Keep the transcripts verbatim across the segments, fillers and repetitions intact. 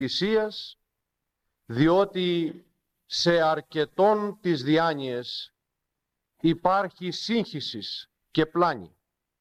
Εκκλησίας, διότι σε αρκετών τις διάνοιες υπάρχει σύγχυσης και πλάνη.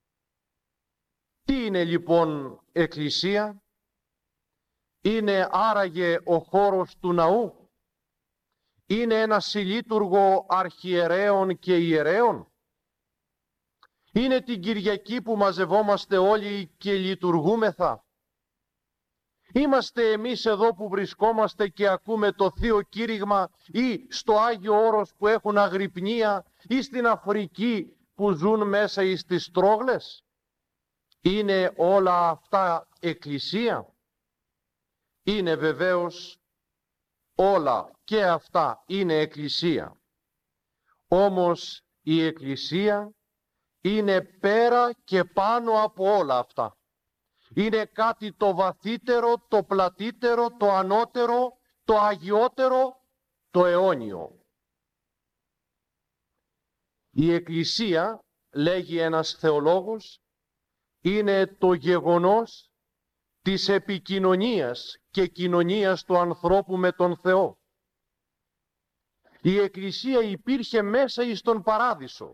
Τι είναι λοιπόν Εκκλησία? Είναι άραγε ο χώρος του ναού? Είναι ένα συλλήτουργο αρχιερέων και ιερέων? Είναι την Κυριακή που μαζευόμαστε όλοι και λειτουργούμεθα? Είμαστε εμείς εδώ που βρισκόμαστε και ακούμε το Θείο Κήρυγμα, ή στο Άγιο Όρος που έχουν αγρυπνία, ή στην Αφρική που ζουν μέσα εις τις τρόγλες? Είναι όλα αυτά Εκκλησία? Είναι βεβαίως όλα και αυτά είναι Εκκλησία. Όμως η Εκκλησία είναι πέρα και πάνω από όλα αυτά. Είναι κάτι το βαθύτερο, το πλατύτερο, το ανώτερο, το αγιότερο, το αιώνιο. Η Εκκλησία, λέγει ένας θεολόγος, είναι το γεγονός της επικοινωνίας και κοινωνίας του ανθρώπου με τον Θεό. Η Εκκλησία υπήρχε μέσα εις τον Παράδεισο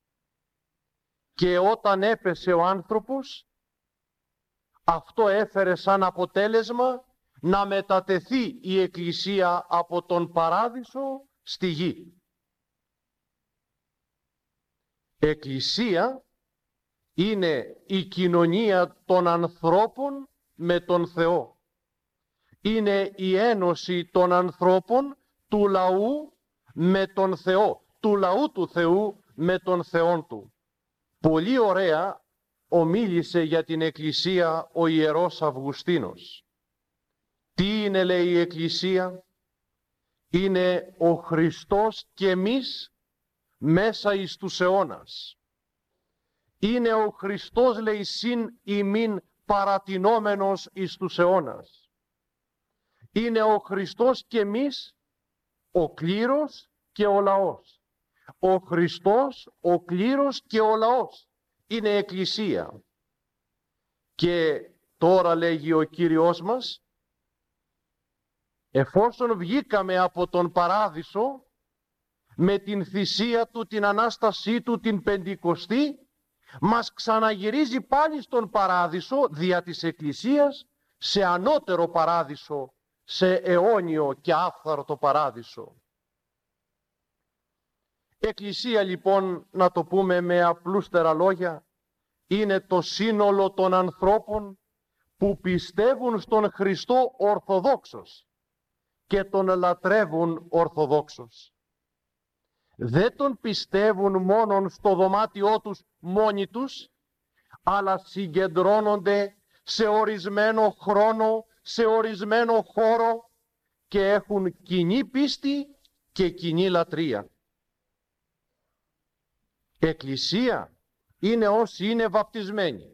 και όταν έπεσε ο άνθρωπος, αυτό έφερε σαν αποτέλεσμα να μετατεθεί η Εκκλησία από τον Παράδεισο στη γη. Εκκλησία είναι η κοινωνία των ανθρώπων με τον Θεό. Είναι η ένωση των ανθρώπων του λαού με τον Θεό, του λαού του Θεού με τον Θεόν του. Πολύ ωραία ομίλησε για την Εκκλησία ο Ιερός Αυγουστίνος. Τι είναι, λέει, η Εκκλησία? Είναι ο Χριστός και εμείς μέσα εις τους αιώνας. Είναι ο Χριστός, λέει, συν ημίν παρατηνόμενος εις τους αιώνας. Είναι ο Χριστός και εμείς, ο κλήρος και ο λαός. Ο Χριστός, ο κλήρος και ο λαός είναι Εκκλησία. Και τώρα, λέγει ο Κύριος μας, εφόσον βγήκαμε από τον Παράδεισο με την θυσία του, την Ανάστασή του, την Πεντηκοστή, μας ξαναγυρίζει πάλι στον Παράδεισο δια της Εκκλησίας, σε ανώτερο Παράδεισο, σε αιώνιο και άφθαρτο Παράδεισο. Εκκλησία λοιπόν, να το πούμε με απλούστερα λόγια, είναι το σύνολο των ανθρώπων που πιστεύουν στον Χριστό ορθοδόξος και τον λατρεύουν ορθοδόξος. Δεν τον πιστεύουν μόνον στο δωμάτιό τους μόνοι τους, αλλά συγκεντρώνονται σε ορισμένο χρόνο, σε ορισμένο χώρο και έχουν κοινή πίστη και κοινή λατρεία. Εκκλησία είναι όσοι είναι βαπτισμένοι.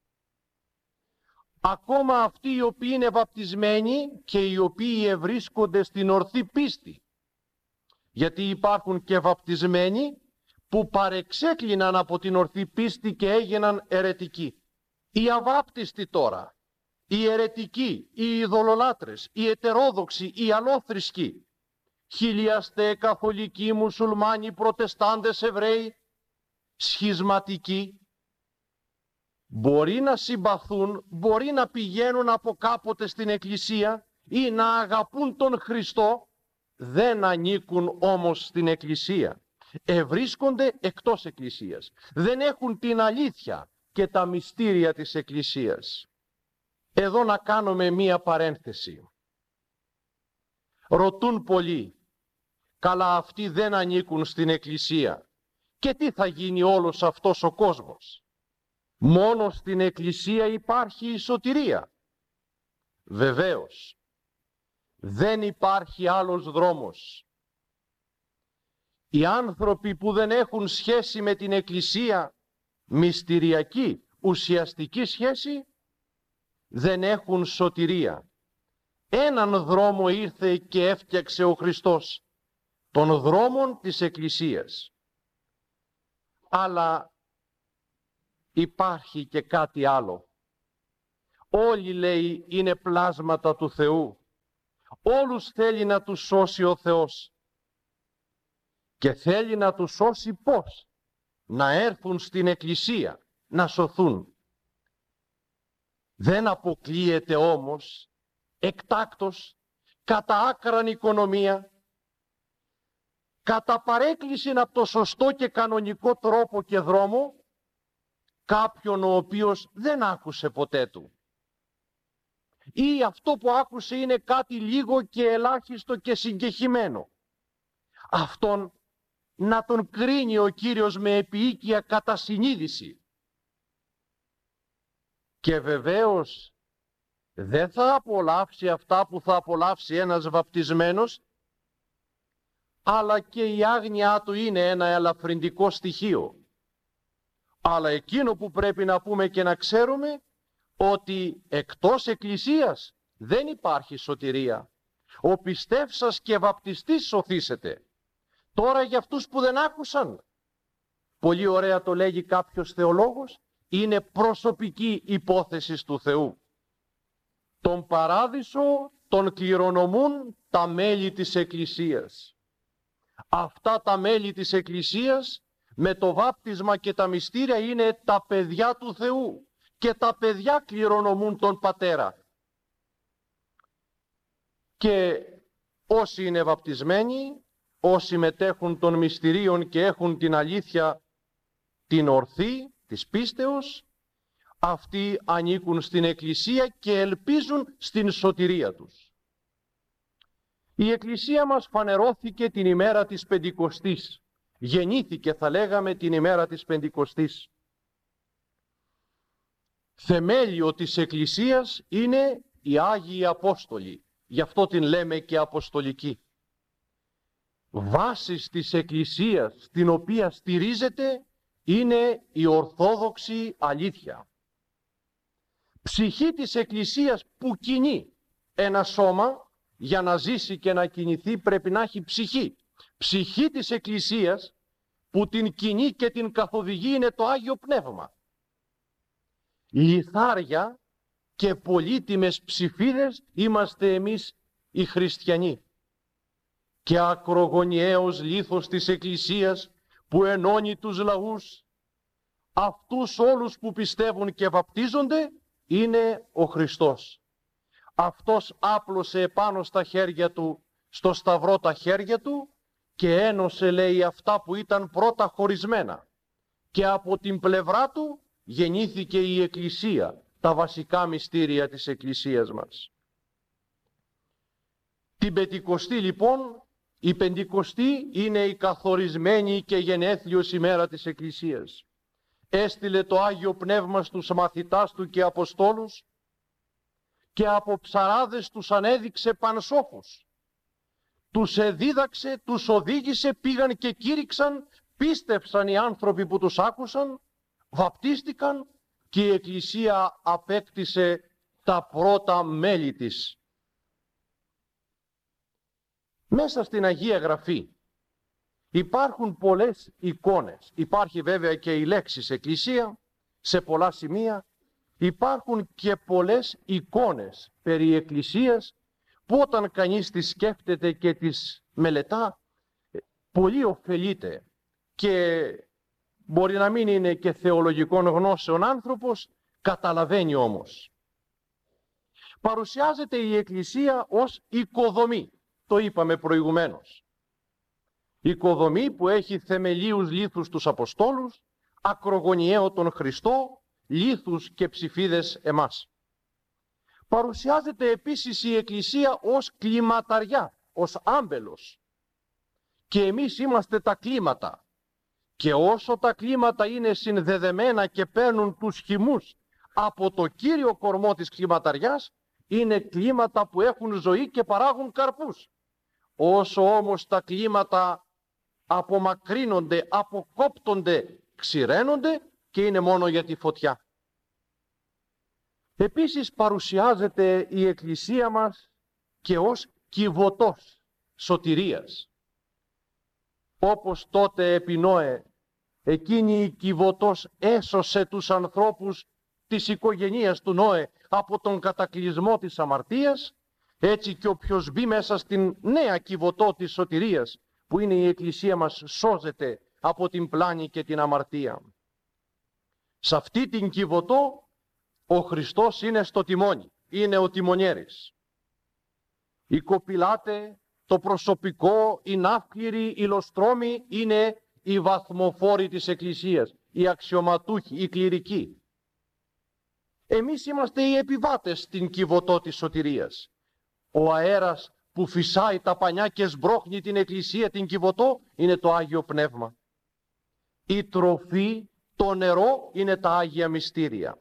Ακόμα αυτοί οι οποίοι είναι βαπτισμένοι και οι οποίοι ευρίσκονται στην ορθή πίστη. Γιατί υπάρχουν και βαπτισμένοι που παρεξέκλειναν από την ορθή πίστη και έγιναν αιρετικοί. Οι αβάπτιστοι τώρα, οι αιρετικοί, οι ειδωλολάτρες, οι ετερόδοξοι, οι αλόθρησκοι, χιλιαστέ, καθολικοί, μουσουλμάνοι, προτεστάντες, Εβραίοι, σχισματικοί, μπορεί να συμπαθούν, μπορεί να πηγαίνουν από κάποτε στην Εκκλησία ή να αγαπούν τον Χριστό, δεν ανήκουν όμως στην Εκκλησία. Ευρίσκονται εκτός Εκκλησίας. Δεν έχουν την αλήθεια και τα μυστήρια της Εκκλησίας. Εδώ να κάνουμε μία παρένθεση. Ρωτούν πολλοί, καλά αυτοί δεν ανήκουν στην Εκκλησία. Και τι θα γίνει όλος αυτός ο κόσμος? Μόνο στην Εκκλησία υπάρχει η σωτηρία. Βεβαίως. Δεν υπάρχει άλλος δρόμος. Οι άνθρωποι που δεν έχουν σχέση με την Εκκλησία, μυστηριακή, ουσιαστική σχέση, δεν έχουν σωτηρία. Έναν δρόμο ήρθε και έφτιαξε ο Χριστός, τον δρόμο της Εκκλησίας. Αλλά υπάρχει και κάτι άλλο. Όλοι, λέει, είναι πλάσματα του Θεού. Όλους θέλει να τους σώσει ο Θεός. Και θέλει να τους σώσει πώς? Να έρθουν στην Εκκλησία, να σωθούν. Δεν αποκλείεται όμως εκτάκτως, κατά άκραν οικονομία, κατά παρέκκληση από το σωστό και κανονικό τρόπο και δρόμο, κάποιον ο οποίος δεν άκουσε ποτέ του. Ή αυτό που άκουσε είναι κάτι λίγο και ελάχιστο και συγκεχημένο. Αυτόν να τον κρίνει ο Κύριος με επίοικια κατά συνείδηση. Και βεβαίως δεν θα απολαύσει αυτά που θα απολαύσει ένας βαπτισμένος, αλλά και η άγνοιά του είναι ένα ελαφρυντικό στοιχείο. Αλλά εκείνο που πρέπει να πούμε και να ξέρουμε, ότι εκτός Εκκλησίας δεν υπάρχει σωτηρία. Ο πιστεύσας και βαπτιστής σωθήσεται. Τώρα για αυτούς που δεν άκουσαν, πολύ ωραία το λέγει κάποιος θεολόγος, είναι προσωπική υπόθεση του Θεού. Τον παράδεισο τον κληρονομούν τα μέλη της Εκκλησίας. Αυτά τα μέλη της Εκκλησίας με το βάπτισμα και τα μυστήρια είναι τα παιδιά του Θεού και τα παιδιά κληρονομούν τον Πατέρα. Και όσοι είναι βαπτισμένοι, όσοι μετέχουν των μυστηρίων και έχουν την αλήθεια την ορθή της πίστεως, αυτοί ανήκουν στην Εκκλησία και ελπίζουν στην σωτηρία τους. Η Εκκλησία μας φανερώθηκε την ημέρα της Πεντηκοστής. Γεννήθηκε, θα λέγαμε, την ημέρα της Πεντηκοστής. Θεμέλιο της Εκκλησίας είναι οι Άγιοι Απόστολοι. Γι' αυτό την λέμε και Αποστολική. Βάσης της Εκκλησίας, στην οποία στηρίζεται, είναι η Ορθόδοξη αλήθεια. Ψυχή της Εκκλησίας που κινεί ένα σώμα, για να ζήσει και να κινηθεί πρέπει να έχει ψυχή. Ψυχή της Εκκλησίας που την κινεί και την καθοδηγεί είναι το Άγιο Πνεύμα. Λιθάρια και πολύτιμες ψηφίδες είμαστε εμείς οι χριστιανοί. Και ακρογωνιαίος λίθος της Εκκλησίας που ενώνει τους λαούς, αυτούς όλους που πιστεύουν και βαπτίζονται, είναι ο Χριστός. Αυτός άπλωσε επάνω στα χέρια του, στο σταυρό τα χέρια του και ένωσε, λέει, αυτά που ήταν πρώτα χωρισμένα. Και από την πλευρά του γεννήθηκε η Εκκλησία, τα βασικά μυστήρια της Εκκλησίας μας. Την Πεντηκοστή λοιπόν, η Πεντηκοστή είναι η καθορισμένη και γενέθλιος ημέρα της Εκκλησίας. Έστειλε το Άγιο Πνεύμα στους μαθητάς του και Αποστόλους και από ψαράδες τους ανέδειξε πανσόφους. Τους εδίδαξε, τους οδήγησε, πήγαν και κήρυξαν, πίστευσαν οι άνθρωποι που τους άκουσαν, βαπτίστηκαν και η Εκκλησία απέκτησε τα πρώτα μέλη της. Μέσα στην Αγία Γραφή υπάρχουν πολλές εικόνες. Υπάρχει βέβαια και η λέξη Εκκλησία σε πολλά σημεία. Υπάρχουν και πολλές εικόνες περί Εκκλησίας που όταν κανείς τις σκέφτεται και τις μελετά, πολύ ωφελείται και μπορεί να μην είναι και θεολογικών γνώσεων άνθρωπος, καταλαβαίνει όμως. Παρουσιάζεται η Εκκλησία ως οικοδομή, το είπαμε προηγουμένως. Οικοδομή που έχει θεμελίους λίθους τους Αποστόλους, ακρογωνιαίο τον Χριστό, λίθους και ψηφίδες εμάς. Παρουσιάζεται επίσης η Εκκλησία ως κλιματαριά, ως άμπελος. Και εμείς είμαστε τα κλίματα. Και όσο τα κλίματα είναι συνδεδεμένα και παίρνουν τους χυμούς από το κύριο κορμό της κλιματαριάς, είναι κλίματα που έχουν ζωή και παράγουν καρπούς. Όσο όμως τα κλίματα απομακρύνονται, αποκόπτονται, ξηραίνονται και είναι μόνο για τη φωτιά. Επίσης παρουσιάζεται η Εκκλησία μας και ως κυβωτός σωτηρίας. Όπως τότε επί Νόε, εκείνη η κυβωτός έσωσε τους ανθρώπους της οικογένειας του Νόε από τον κατακλυσμό της αμαρτίας, Έτσι και όποιος μπει μέσα στην νέα κυβωτό της σωτηρίας, που είναι η Εκκλησία μας, σώζεται από την πλάνη και την αμαρτία. Σε αυτή την κυβωτό ο Χριστός είναι στο τιμόνι, είναι ο τιμονιέρης. Οι κοπηλάτε, το προσωπικό, οι ναύπληροι, οι λοστρόμοι είναι οι βαθμοφόροι της Εκκλησίας, οι αξιωματούχοι, οι κληρικοί. Εμείς είμαστε οι επιβάτες στην κυβωτό της σωτηρίας. Ο αέρας που φυσάει τα πανιά και σμπρώχνει την Εκκλησία, την κυβωτό, είναι το Άγιο Πνεύμα. Η τροφή, το νερό είναι τα Άγια Μυστήρια.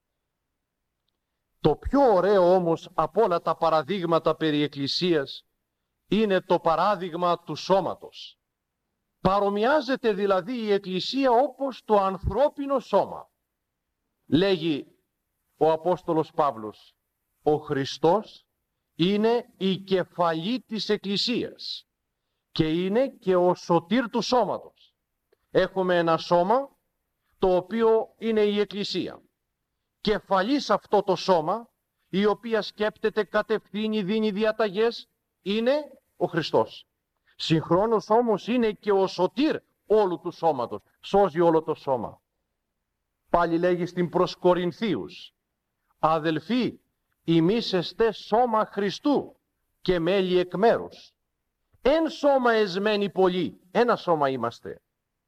Το πιο ωραίο όμως από όλα τα παραδείγματα περί Εκκλησίας είναι το παράδειγμα του σώματος. Παρομοιάζεται δηλαδή η Εκκλησία όπως το ανθρώπινο σώμα. Λέγει ο Απόστολος Παύλος, ο Χριστός είναι η κεφαλή της Εκκλησίας και είναι και ο σωτήρ του σώματος. Έχουμε ένα σώμα το οποίο είναι η Εκκλησία. Κεφαλή σε αυτό το σώμα, η οποία σκέπτεται, κατευθύνει, δίνει διαταγές, είναι ο Χριστός. Συγχρόνως όμως είναι και ο σωτήρ όλου του σώματος, σώζει όλο το σώμα. Πάλι λέγει στην προς Κορινθίους, αδελφοί, ημείς εστέ σώμα Χριστού και μέλη εκ μέρους. Εν σώμα εσμένοι πολλοί, ένα σώμα είμαστε.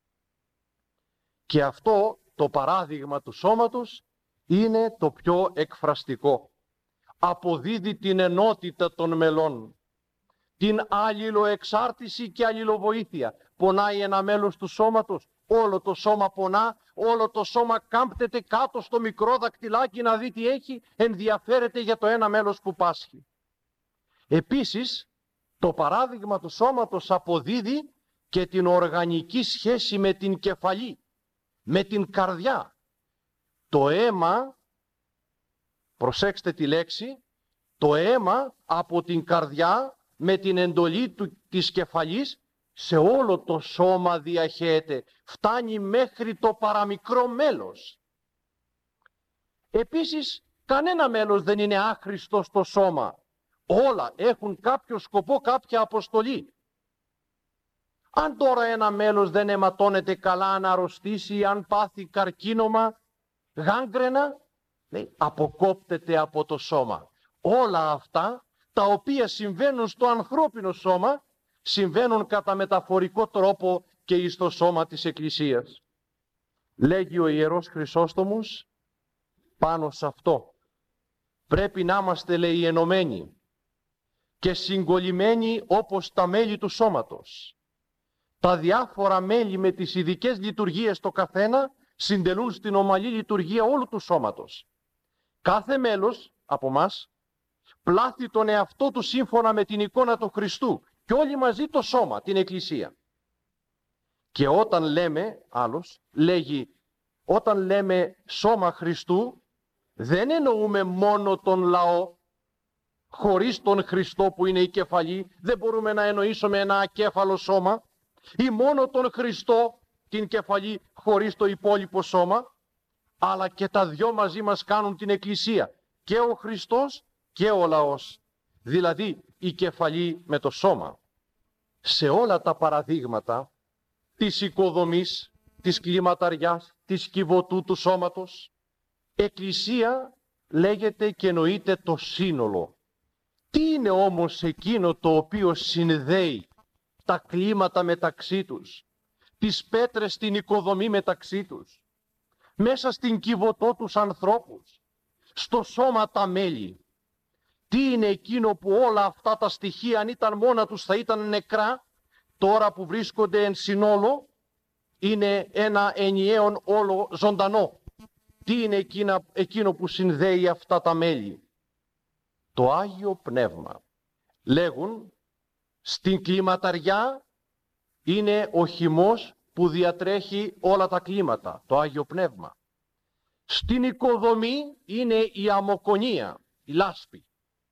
Και αυτό το παράδειγμα του σώματος είναι το πιο εκφραστικό. Αποδίδει την ενότητα των μελών, την αλληλοεξάρτηση και αλληλοβοήθεια. Πονάει ένα μέλος του σώματος, όλο το σώμα πονά, όλο το σώμα κάμπτεται κάτω στο μικρό δακτυλάκι να δει τι έχει, ενδιαφέρεται για το ένα μέλος που πάσχει. Επίσης, το παράδειγμα του σώματος αποδίδει και την οργανική σχέση με την κεφαλή, με την καρδιά. Το αίμα, προσέξτε τη λέξη, το αίμα από την καρδιά με την εντολή του, της κεφαλής σε όλο το σώμα διαχέεται, φτάνει μέχρι το παραμικρό μέλος. Επίσης, κανένα μέλος δεν είναι άχρηστο στο σώμα. Όλα έχουν κάποιο σκοπό, κάποια αποστολή. Αν τώρα ένα μέλος δεν αιματώνεται καλά, αν αρρωστήσει, αν πάθει καρκίνωμα, γάγκρενα, λέει, αποκόπτεται από το σώμα. Όλα αυτά τα οποία συμβαίνουν στο ανθρώπινο σώμα, συμβαίνουν κατά μεταφορικό τρόπο και εις το σώμα της Εκκλησίας. Λέγει ο Ιερός Χρυσόστομος πάνω σε αυτό. Πρέπει να είμαστε, λέει, ενωμένοι και συγκολλημένοι όπως τα μέλη του σώματος. Τα διάφορα μέλη με τις ειδικές λειτουργίες το καθένα συντελούν στην ομαλή λειτουργία όλου του σώματος. Κάθε μέλος από μας πλάθει τον εαυτό του σύμφωνα με την εικόνα του Χριστού και όλοι μαζί το σώμα, την Εκκλησία. Και όταν λέμε, άλλος λέγει, όταν λέμε σώμα Χριστού, δεν εννοούμε μόνο τον λαό. Χωρίς τον Χριστό που είναι η κεφαλή, δεν μπορούμε να εννοήσουμε ένα ακέφαλο σώμα, ή μόνο τον Χριστό, την κεφαλή, χωρίς το υπόλοιπο σώμα, αλλά και τα δυο μαζί μας κάνουν την Εκκλησία, και ο Χριστός και ο λαός, δηλαδή η κεφαλή με το σώμα. Σε όλα τα παραδείγματα της οικοδομής, της κλιματαριάς, της κυβωτού του σώματος, Εκκλησία λέγεται και εννοείται το σύνολο. Τι είναι όμως εκείνο το οποίο συνδέει τα κλίματα μεταξύ τους, τις πέτρες στην οικοδομή μεταξύ τους, μέσα στην κυβωτό τους ανθρώπους, στο σώμα τα μέλη? Τι είναι εκείνο που όλα αυτά τα στοιχεία, αν ήταν μόνα τους θα ήταν νεκρά, τώρα που βρίσκονται εν συνόλο, είναι ένα ενιαίο όλο ζωντανό. Τι είναι εκείνα, εκείνο που συνδέει αυτά τα μέλη? Το Άγιο Πνεύμα. Λέγουν, στην κλιματαριά είναι ο χυμός που διατρέχει όλα τα κλίματα, το Άγιο Πνεύμα. Στην οικοδομή είναι η αμμοκονία, η λάσπη.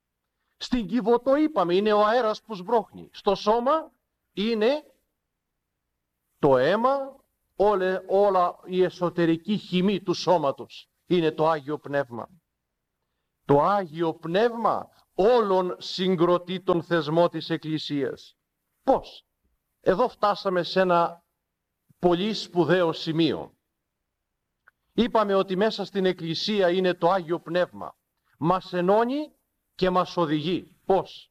Στην κυβωτό είπαμε είναι ο αέρας που σμπρώχνει. Στο σώμα είναι το αίμα, όλα, όλα η εσωτερική χυμή του σώματος είναι το Άγιο Πνεύμα. Το Άγιο Πνεύμα όλων συγκροτεί τον θεσμό της Εκκλησίας. Πώς? Εδώ φτάσαμε σε ένα πολύ σπουδαίο σημείο. Είπαμε ότι μέσα στην Εκκλησία είναι το Άγιο Πνεύμα. Μας ενώνει και μας οδηγεί. Πώς?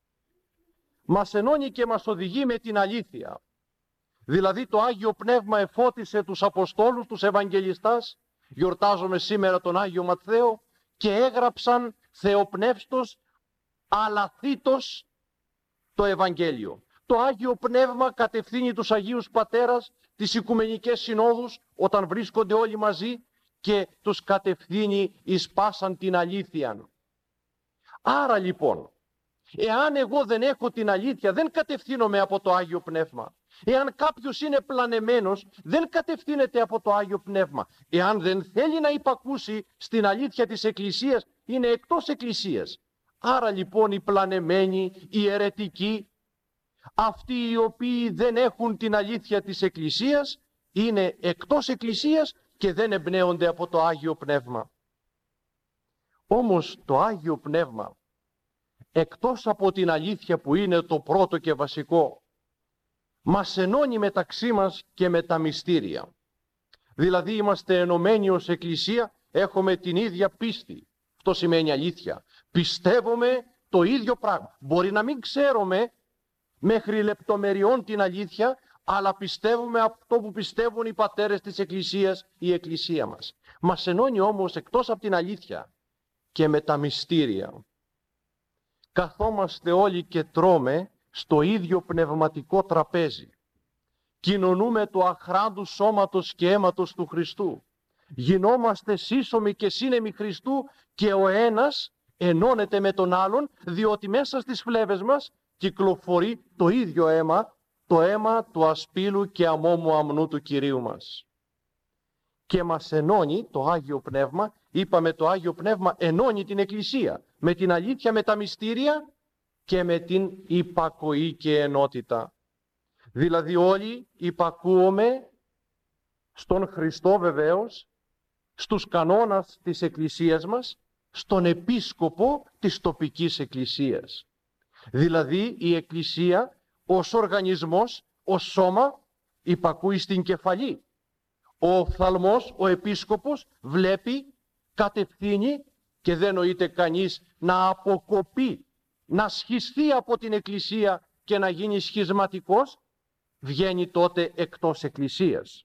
Μας ενώνει και μας οδηγεί με την αλήθεια. Δηλαδή το Άγιο Πνεύμα εφώτισε τους Αποστόλους, τους Ευαγγελιστάς, γιορτάζουμε σήμερα τον Άγιο Ματθαίο, και έγραψαν θεοπνεύστος αλαθήτως το Ευαγγέλιο. Το Άγιο Πνεύμα κατευθύνει τους Αγίους Πατέρας, τις Οικουμενικές Συνόδους, όταν βρίσκονται όλοι μαζί, και τους κατευθύνει εις πάσαν την αλήθεια. Άρα λοιπόν, εάν εγώ δεν έχω την αλήθεια, δεν κατευθύνομαι από το Άγιο Πνεύμα. Εάν κάποιος είναι πλανεμένος, δεν κατευθύνεται από το Άγιο Πνεύμα. Εάν δεν θέλει να υπακούσει στην αλήθεια της Εκκλησίας, είναι εκτός Εκκλησίας. Άρα λοιπόν οι πλανεμένοι, οι αιρετικοί, αυτοί οι οποίοι δεν έχουν την αλήθεια της Εκκλησίας, είναι εκτός Εκκλησίας και δεν εμπνέονται από το Άγιο Πνεύμα. Όμως το Άγιο Πνεύμα, εκτός από την αλήθεια που είναι το πρώτο και βασικό, μας ενώνει μεταξύ μας και με τα μυστήρια. Δηλαδή είμαστε ενωμένοι ως Εκκλησία, έχουμε την ίδια πίστη. Αυτό σημαίνει αλήθεια. Πιστεύουμε το ίδιο πράγμα. Μπορεί να μην ξέρουμε μέχρι λεπτομεριών την αλήθεια, αλλά πιστεύουμε αυτό που πιστεύουν οι πατέρες της Εκκλησίας, η Εκκλησία μας. Μας ενώνει όμως εκτός από την αλήθεια και με τα μυστήρια. Καθόμαστε όλοι και τρώμε στο ίδιο πνευματικό τραπέζι. Κοινωνούμε το αχράντου σώματος και αίματος του Χριστού. Γινόμαστε σύσσωμοι και σύνεμοι Χριστού και ο ένας ενώνεται με τον άλλον, διότι μέσα στις φλέβες μας κυκλοφορεί το ίδιο αίμα, το αίμα του ασπίλου και αμόμου αμνού του Κυρίου μας. Και μας ενώνει το Άγιο Πνεύμα, είπαμε το Άγιο Πνεύμα ενώνει την Εκκλησία με την αλήθεια, με τα μυστήρια και με την υπακοή και ενότητα. Δηλαδή όλοι υπακούουμε στον Χριστό βεβαίως, στους κανόνας της Εκκλησίας μας, στον επίσκοπο της τοπικής Εκκλησίας. Δηλαδή η Εκκλησία ως οργανισμός, ως σώμα υπακούει στην κεφαλή. Ο οφθαλμός, ο επίσκοπος βλέπει, κατευθύνει και δεν νοείται κανείς να αποκοπεί, να σχιστεί από την Εκκλησία και να γίνει σχισματικός, βγαίνει τότε εκτός Εκκλησίας.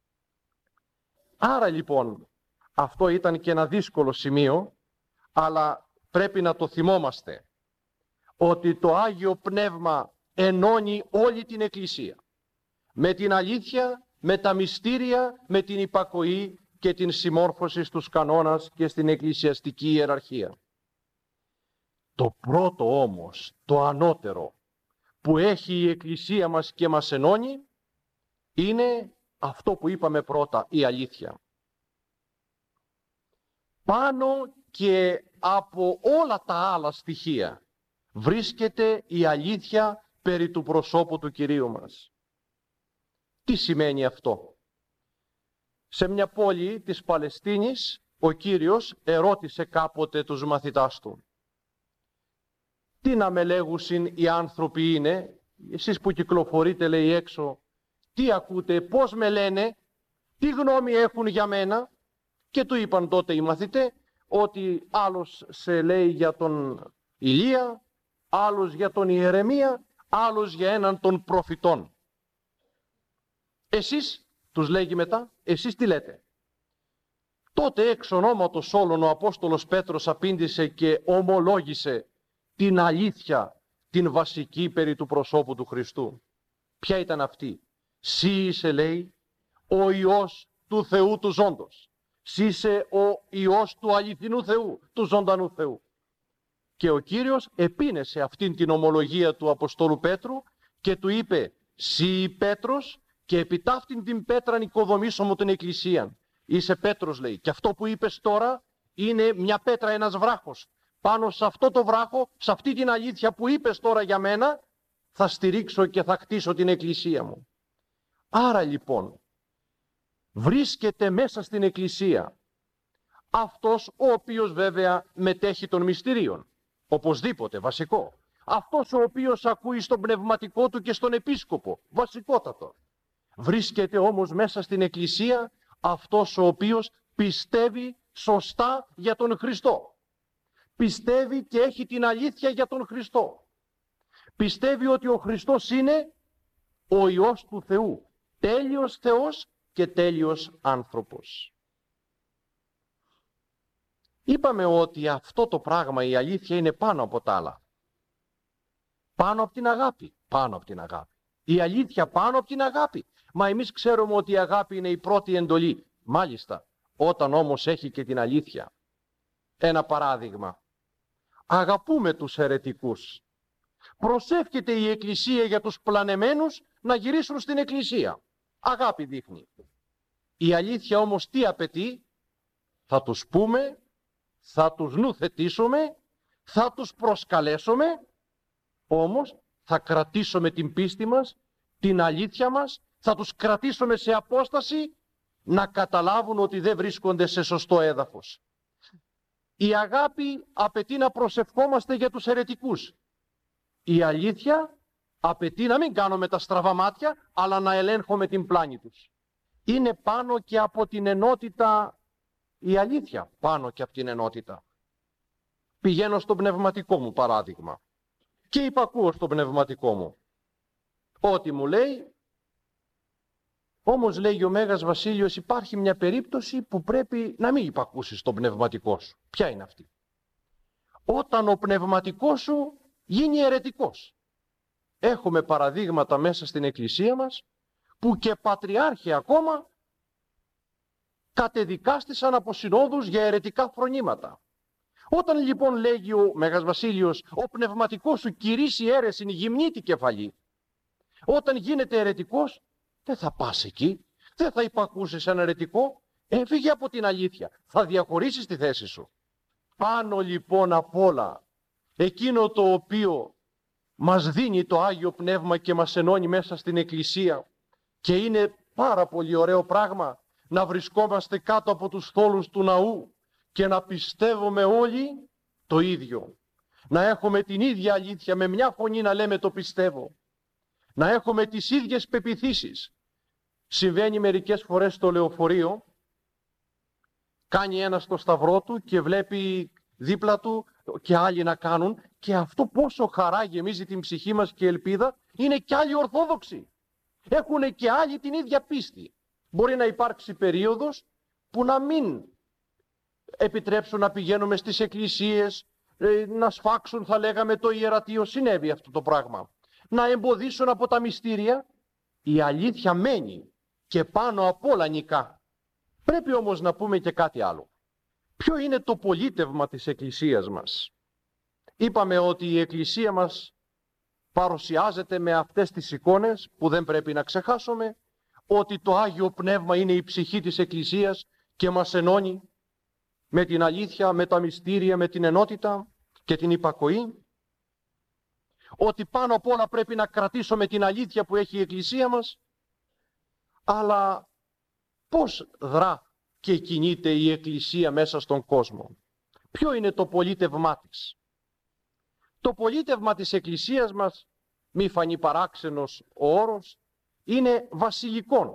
Άρα λοιπόν αυτό ήταν και ένα δύσκολο σημείο, αλλά πρέπει να το θυμόμαστε ότι το Άγιο Πνεύμα ενώνει όλη την Εκκλησία με την αλήθεια, με τα μυστήρια, με την υπακοή και την συμμόρφωση στους κανόνας και στην εκκλησιαστική ιεραρχία. Το πρώτο όμως, το ανώτερο που έχει η Εκκλησία μας και μας ενώνει είναι αυτό που είπαμε πρώτα, η αλήθεια. Πάνω και από όλα τα άλλα στοιχεία βρίσκεται η αλήθεια περί του προσώπου του Κυρίου μας. Τι σημαίνει αυτό? Σε μια πόλη της Παλαιστίνης ο Κύριος ερώτησε κάποτε τους μαθητάς του: τι να με λέγουσιν οι άνθρωποι είναι, εσείς που κυκλοφορείτε λέει έξω, τι ακούτε, πώς με λένε, τι γνώμη έχουν για μένα? Και του είπαν τότε οι μαθητές ότι άλλος σε λέει για τον Ηλία, άλλος για τον Ιερεμία, άλλος για έναν των προφητών. Εσείς, τους λέγει μετά, εσείς τι λέτε? Τότε εξ ονόματος όλων ο Απόστολος Πέτρος απήντησε και ομολόγησε την αλήθεια, την βασική περί του προσώπου του Χριστού. Ποια ήταν αυτή? Συ είσαι, λέει, ο Υιός του Θεού του ζώντος. Συ είσαι ο Υιός του αληθινού Θεού, του ζωντανού Θεού. Και ο Κύριος επίνεσε αυτήν την ομολογία του Αποστόλου Πέτρου και του είπε: Συ Πέτρος, και επί ταύτην την πέτραν οικοδομήσω μου την Εκκλησία. Είσαι Πέτρος, λέει, και αυτό που είπες τώρα είναι μια πέτρα, ένας βράχος. Πάνω σε αυτό το βράχο, σε αυτή την αλήθεια που είπες τώρα για μένα, θα στηρίξω και θα χτίσω την Εκκλησία μου. Άρα λοιπόν, βρίσκεται μέσα στην Εκκλησία αυτός ο οποίος βέβαια μετέχει των μυστηρίων. Οπωσδήποτε, βασικό. Αυτός ο οποίος ακούει στον πνευματικό του και στον επίσκοπο, βασικότατο. Βρίσκεται όμως μέσα στην Εκκλησία αυτός ο οποίος πιστεύει σωστά για τον Χριστό. Πιστεύει και έχει την αλήθεια για τον Χριστό. Πιστεύει ότι ο Χριστός είναι ο Υιός του Θεού. Τέλειος Θεός και τέλειος άνθρωπος. Είπαμε ότι αυτό το πράγμα, η αλήθεια, είναι πάνω από τα άλλα. Πάνω από την αγάπη. Πάνω από την αγάπη. Η αλήθεια πάνω από την αγάπη. Μα εμείς ξέρουμε ότι η αγάπη είναι η πρώτη εντολή. Μάλιστα, όταν όμως έχει και την αλήθεια. Ένα παράδειγμα. Αγαπούμε τους αιρετικούς. Προσεύχεται η Εκκλησία για τους πλανεμένους να γυρίσουν στην Εκκλησία. Αγάπη δείχνει. Η αλήθεια όμως τι απαιτεί? Θα τους πούμε, θα τους νουθετήσουμε, θα τους προσκαλέσουμε, όμως θα κρατήσουμε την πίστη μας, την αλήθεια μας, θα τους κρατήσουμε σε απόσταση να καταλάβουν ότι δεν βρίσκονται σε σωστό έδαφος. Η αγάπη απαιτεί να προσευχόμαστε για τους αιρετικούς. Η αλήθεια απαιτεί να μην κάνουμε τα στραβά μάτια, αλλά να ελέγχουμε την πλάνη τους. Είναι πάνω και από την ενότητα η αλήθεια, πάνω και από την ενότητα. Πηγαίνω στο πνευματικό μου παράδειγμα και υπακούω στο πνευματικό μου. Ό,τι μου λέει, όμως λέει ο Μέγας Βασίλειος, υπάρχει μια περίπτωση που πρέπει να μην υπακούσεις στον πνευματικό σου. Ποια είναι αυτή? Όταν ο πνευματικός σου γίνει αιρετικός. Έχουμε παραδείγματα μέσα στην Εκκλησία μας που και πατριάρχοι ακόμα κατεδικάστησαν από συνόδους για αιρετικά φρονήματα. Όταν λοιπόν λέγει ο Μέγας Βασίλειος, ο πνευματικός σου κηρύσσει αίρεσιν γυμνή τη κεφαλή, όταν γίνεται αιρετικός, δεν θα πας εκεί, δεν θα υπακούσεις ένα αιρετικό, έφυγε από την αλήθεια, θα διαχωρίσεις τη θέση σου. Πάνω λοιπόν απ' όλα, εκείνο το οποίο μας δίνει το Άγιο Πνεύμα και μας ενώνει μέσα στην Εκκλησία, και είναι πάρα πολύ ωραίο πράγμα να βρισκόμαστε κάτω από τους θόλους του ναού και να πιστεύουμε όλοι το ίδιο. Να έχουμε την ίδια αλήθεια, με μια φωνή να λέμε το πιστεύω. Να έχουμε τις ίδιες πεποιθήσεις. Συμβαίνει μερικές φορές στο λεωφορείο, κάνει ένας το σταυρό του και βλέπει δίπλα του και άλλοι να κάνουν, και αυτό πόσο χαρά γεμίζει την ψυχή μας και ελπίδα. Είναι και άλλοι ορθόδοξοι. Έχουν και άλλοι την ίδια πίστη. Μπορεί να υπάρξει περίοδος που να μην επιτρέψουν να πηγαίνουμε στις εκκλησίες, να σφάξουν, θα λέγαμε, το ιερατείο. Συνέβη αυτό το πράγμα. Να εμποδίσουν από τα μυστήρια. Η αλήθεια μένει και πάνω απ' όλα νικά. Πρέπει όμως να πούμε και κάτι άλλο. Ποιο είναι το πολίτευμα της Εκκλησίας μας? Είπαμε ότι η Εκκλησία μας παρουσιάζεται με αυτές τις εικόνες που δεν πρέπει να ξεχάσουμε, ότι το Άγιο Πνεύμα είναι η ψυχή της Εκκλησίας και μας ενώνει με την αλήθεια, με τα μυστήρια, με την ενότητα και την υπακοή. Ότι πάνω απ' όλα πρέπει να κρατήσουμε την αλήθεια που έχει η Εκκλησία μας. Αλλά πώς δρά και κινείται η Εκκλησία μέσα στον κόσμο? Ποιο είναι το πολίτευμά της? Το πολίτευμα της Εκκλησίας μας, μη φανεί παράξενος ο όρος, είναι βασιλικόν.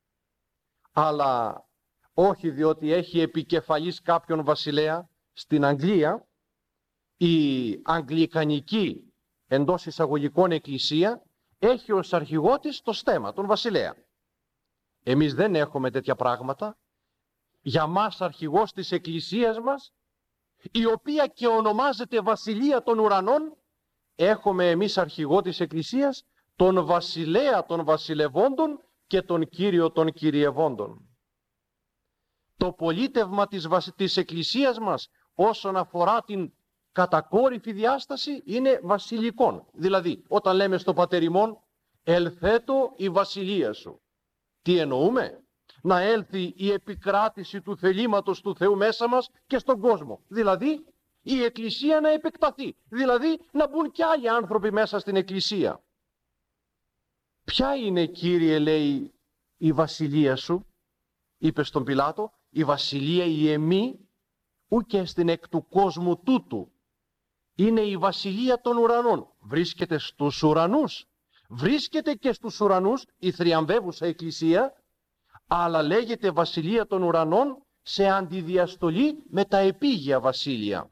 Αλλά όχι διότι έχει επικεφαλής κάποιον βασιλέα. Στην Αγγλία η αγγλικανική εντός εισαγωγικών εκκλησία έχει ως αρχηγό της το στέμμα, τον βασιλέα. Εμείς δεν έχουμε τέτοια πράγματα. Για μας αρχηγός της εκκλησίας μας, η οποία και ονομάζεται Βασιλεία των Ουρανών, έχουμε εμείς αρχηγό της εκκλησίας τον βασιλέα των βασιλευόντων και τον κύριο των κυριευόντων. Το πολίτευμα της, βασι... της εκκλησίας μας όσον αφορά την κατακόρυφη διάσταση είναι βασιλικών. Δηλαδή, όταν λέμε στο Πατέρ ημών, ελθέτω η βασιλεία σου. Τι εννοούμε? Να έλθει η επικράτηση του θελήματος του Θεού μέσα μας και στον κόσμο. Δηλαδή, η Εκκλησία να επεκταθεί. Δηλαδή, να μπουν και άλλοι άνθρωποι μέσα στην Εκκλησία. Ποια είναι, Κύριε, λέει, η βασιλεία σου? Είπε στον Πιλάτο, η βασιλεία η εμή, ούκε στην εκ του κόσμου τούτου. είναι η βασιλεία των ουρανών. Βρίσκεται στους ουρανούς. Βρίσκεται και στους ουρανούς η θριαμβεύουσα εκκλησία, αλλά λέγεται βασιλεία των ουρανών σε αντιδιαστολή με τα επίγεια βασίλεια.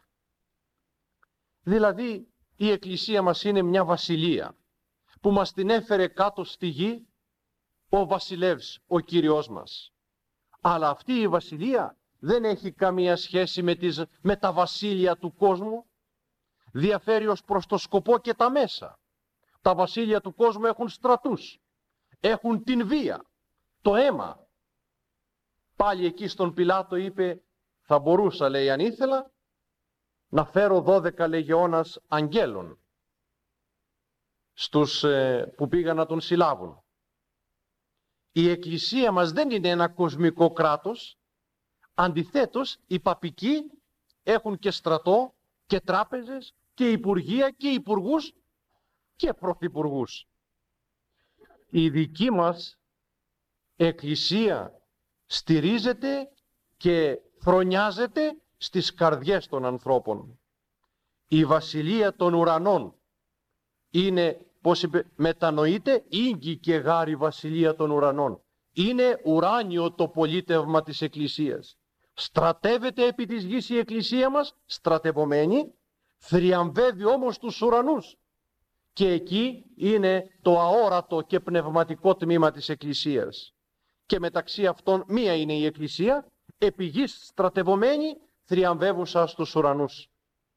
Δηλαδή η εκκλησία μας είναι μια βασιλεία που μας την έφερε κάτω στη γη ο βασιλεύς, ο Κύριος μας. Αλλά αυτή η βασιλεία δεν έχει καμία σχέση με, τις, με τα βασίλεια του κόσμου. Διαφέρει ως προς το σκοπό και τα μέσα. Τα βασίλεια του κόσμου έχουν στρατούς, έχουν την βία, το αίμα. Πάλι εκεί στον Πιλάτο είπε, θα μπορούσα, λέει, αν ήθελα, να φέρω δώδεκα λεγεώνας αγγέλων στους ε, που πήγαν να τον συλλάβουν. Η εκκλησία μας δεν είναι ένα κοσμικό κράτος. Αντιθέτως, οι παπικοί έχουν και στρατό και τράπεζες και υπουργεία και υπουργούς και πρωθυπουργούς. Η δική μας εκκλησία στηρίζεται και φρονιάζεται στις καρδιές των ανθρώπων. Η βασιλεία των ουρανών είναι, πώς είπε, μετανοείται, ίγκη και γάρη βασιλεία των ουρανών. Είναι ουράνιο το πολίτευμα της εκκλησίας. Στρατεύεται επί της γης η εκκλησία μας, στρατευωμένη, θριαμβεύει όμως τους ουρανούς. Και εκεί είναι το αόρατο και πνευματικό τμήμα της εκκλησίας. Και μεταξύ αυτών μία είναι η εκκλησία, επί γης στρατευωμένη, θριαμβεύουσα στους ουρανούς.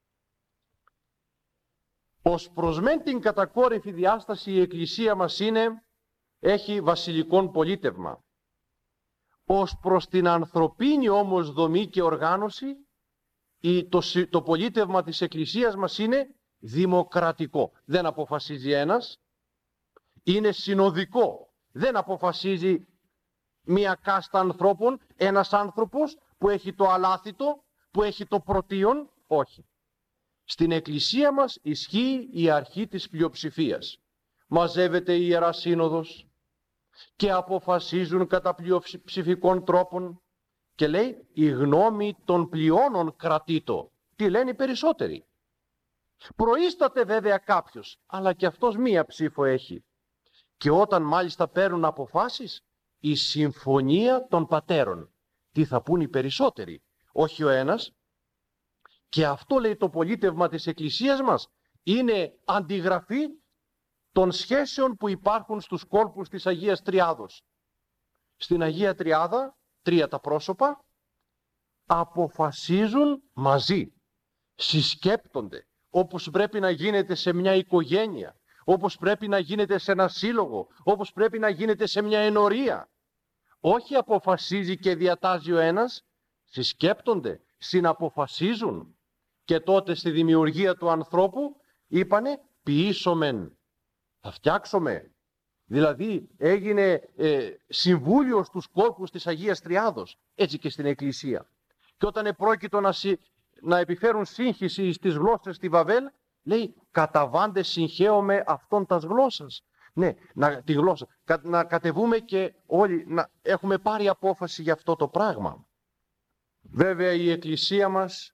Ως προς μεν την κατακόρυφη διάσταση η εκκλησία μας είναι, έχει βασιλικόν πολίτευμα. Ως προς την ανθρωπίνη όμως δομή και οργάνωση, το, το πολίτευμα της εκκλησίας μας είναι δημοκρατικό. Δεν αποφασίζει ένας, είναι συνοδικό. Δεν αποφασίζει μία κάστα ανθρώπων, ένας άνθρωπος που έχει το αλάθητο, που έχει το πρωτείον, όχι. Στην εκκλησία μας ισχύει η αρχή της πλειοψηφίας. Μαζεύεται η Ιερά Σύνοδος και αποφασίζουν κατά πλειοψηφικών τρόπων και λέει η γνώμη των πλειώνων κρατείτο. Τι λένε οι περισσότεροι. Προείσταται βέβαια κάποιος, αλλά και αυτός μία ψήφο έχει. Και όταν μάλιστα παίρνουν αποφάσεις, η συμφωνία των πατέρων. Τι θα πούν οι περισσότεροι, όχι ο ένας. Και αυτό, λέει, το πολίτευμα της εκκλησίας μας είναι αντιγραφή των σχέσεων που υπάρχουν στους κόλπους της Αγίας Τριάδος. Στην Αγία Τριάδα, τρία τα πρόσωπα, αποφασίζουν μαζί, συσκέπτονται, όπως πρέπει να γίνεται σε μια οικογένεια, όπως πρέπει να γίνεται σε ένα σύλλογο, όπως πρέπει να γίνεται σε μια ενορία. Όχι αποφασίζει και διατάζει ο ένας, συσκέπτονται, συναποφασίζουν. Και τότε στη δημιουργία του ανθρώπου είπανε ποιήσομεν, θα φτιάξουμε. Δηλαδή έγινε ε, συμβούλιο στους κόρπους της Αγίας Τριάδος, έτσι και στην Εκκλησία. Και όταν επρόκειτο να, συ, να επιφέρουν σύγχυση στις γλώσσες στη Βαβέλ, λέει καταβάντε συγχαίωμε αυτών τας γλώσσας. Ναι, να, τη γλώσσα. Κα, να κατεβούμε και όλοι να έχουμε πάρει απόφαση για αυτό το πράγμα. Βέβαια η Εκκλησία μας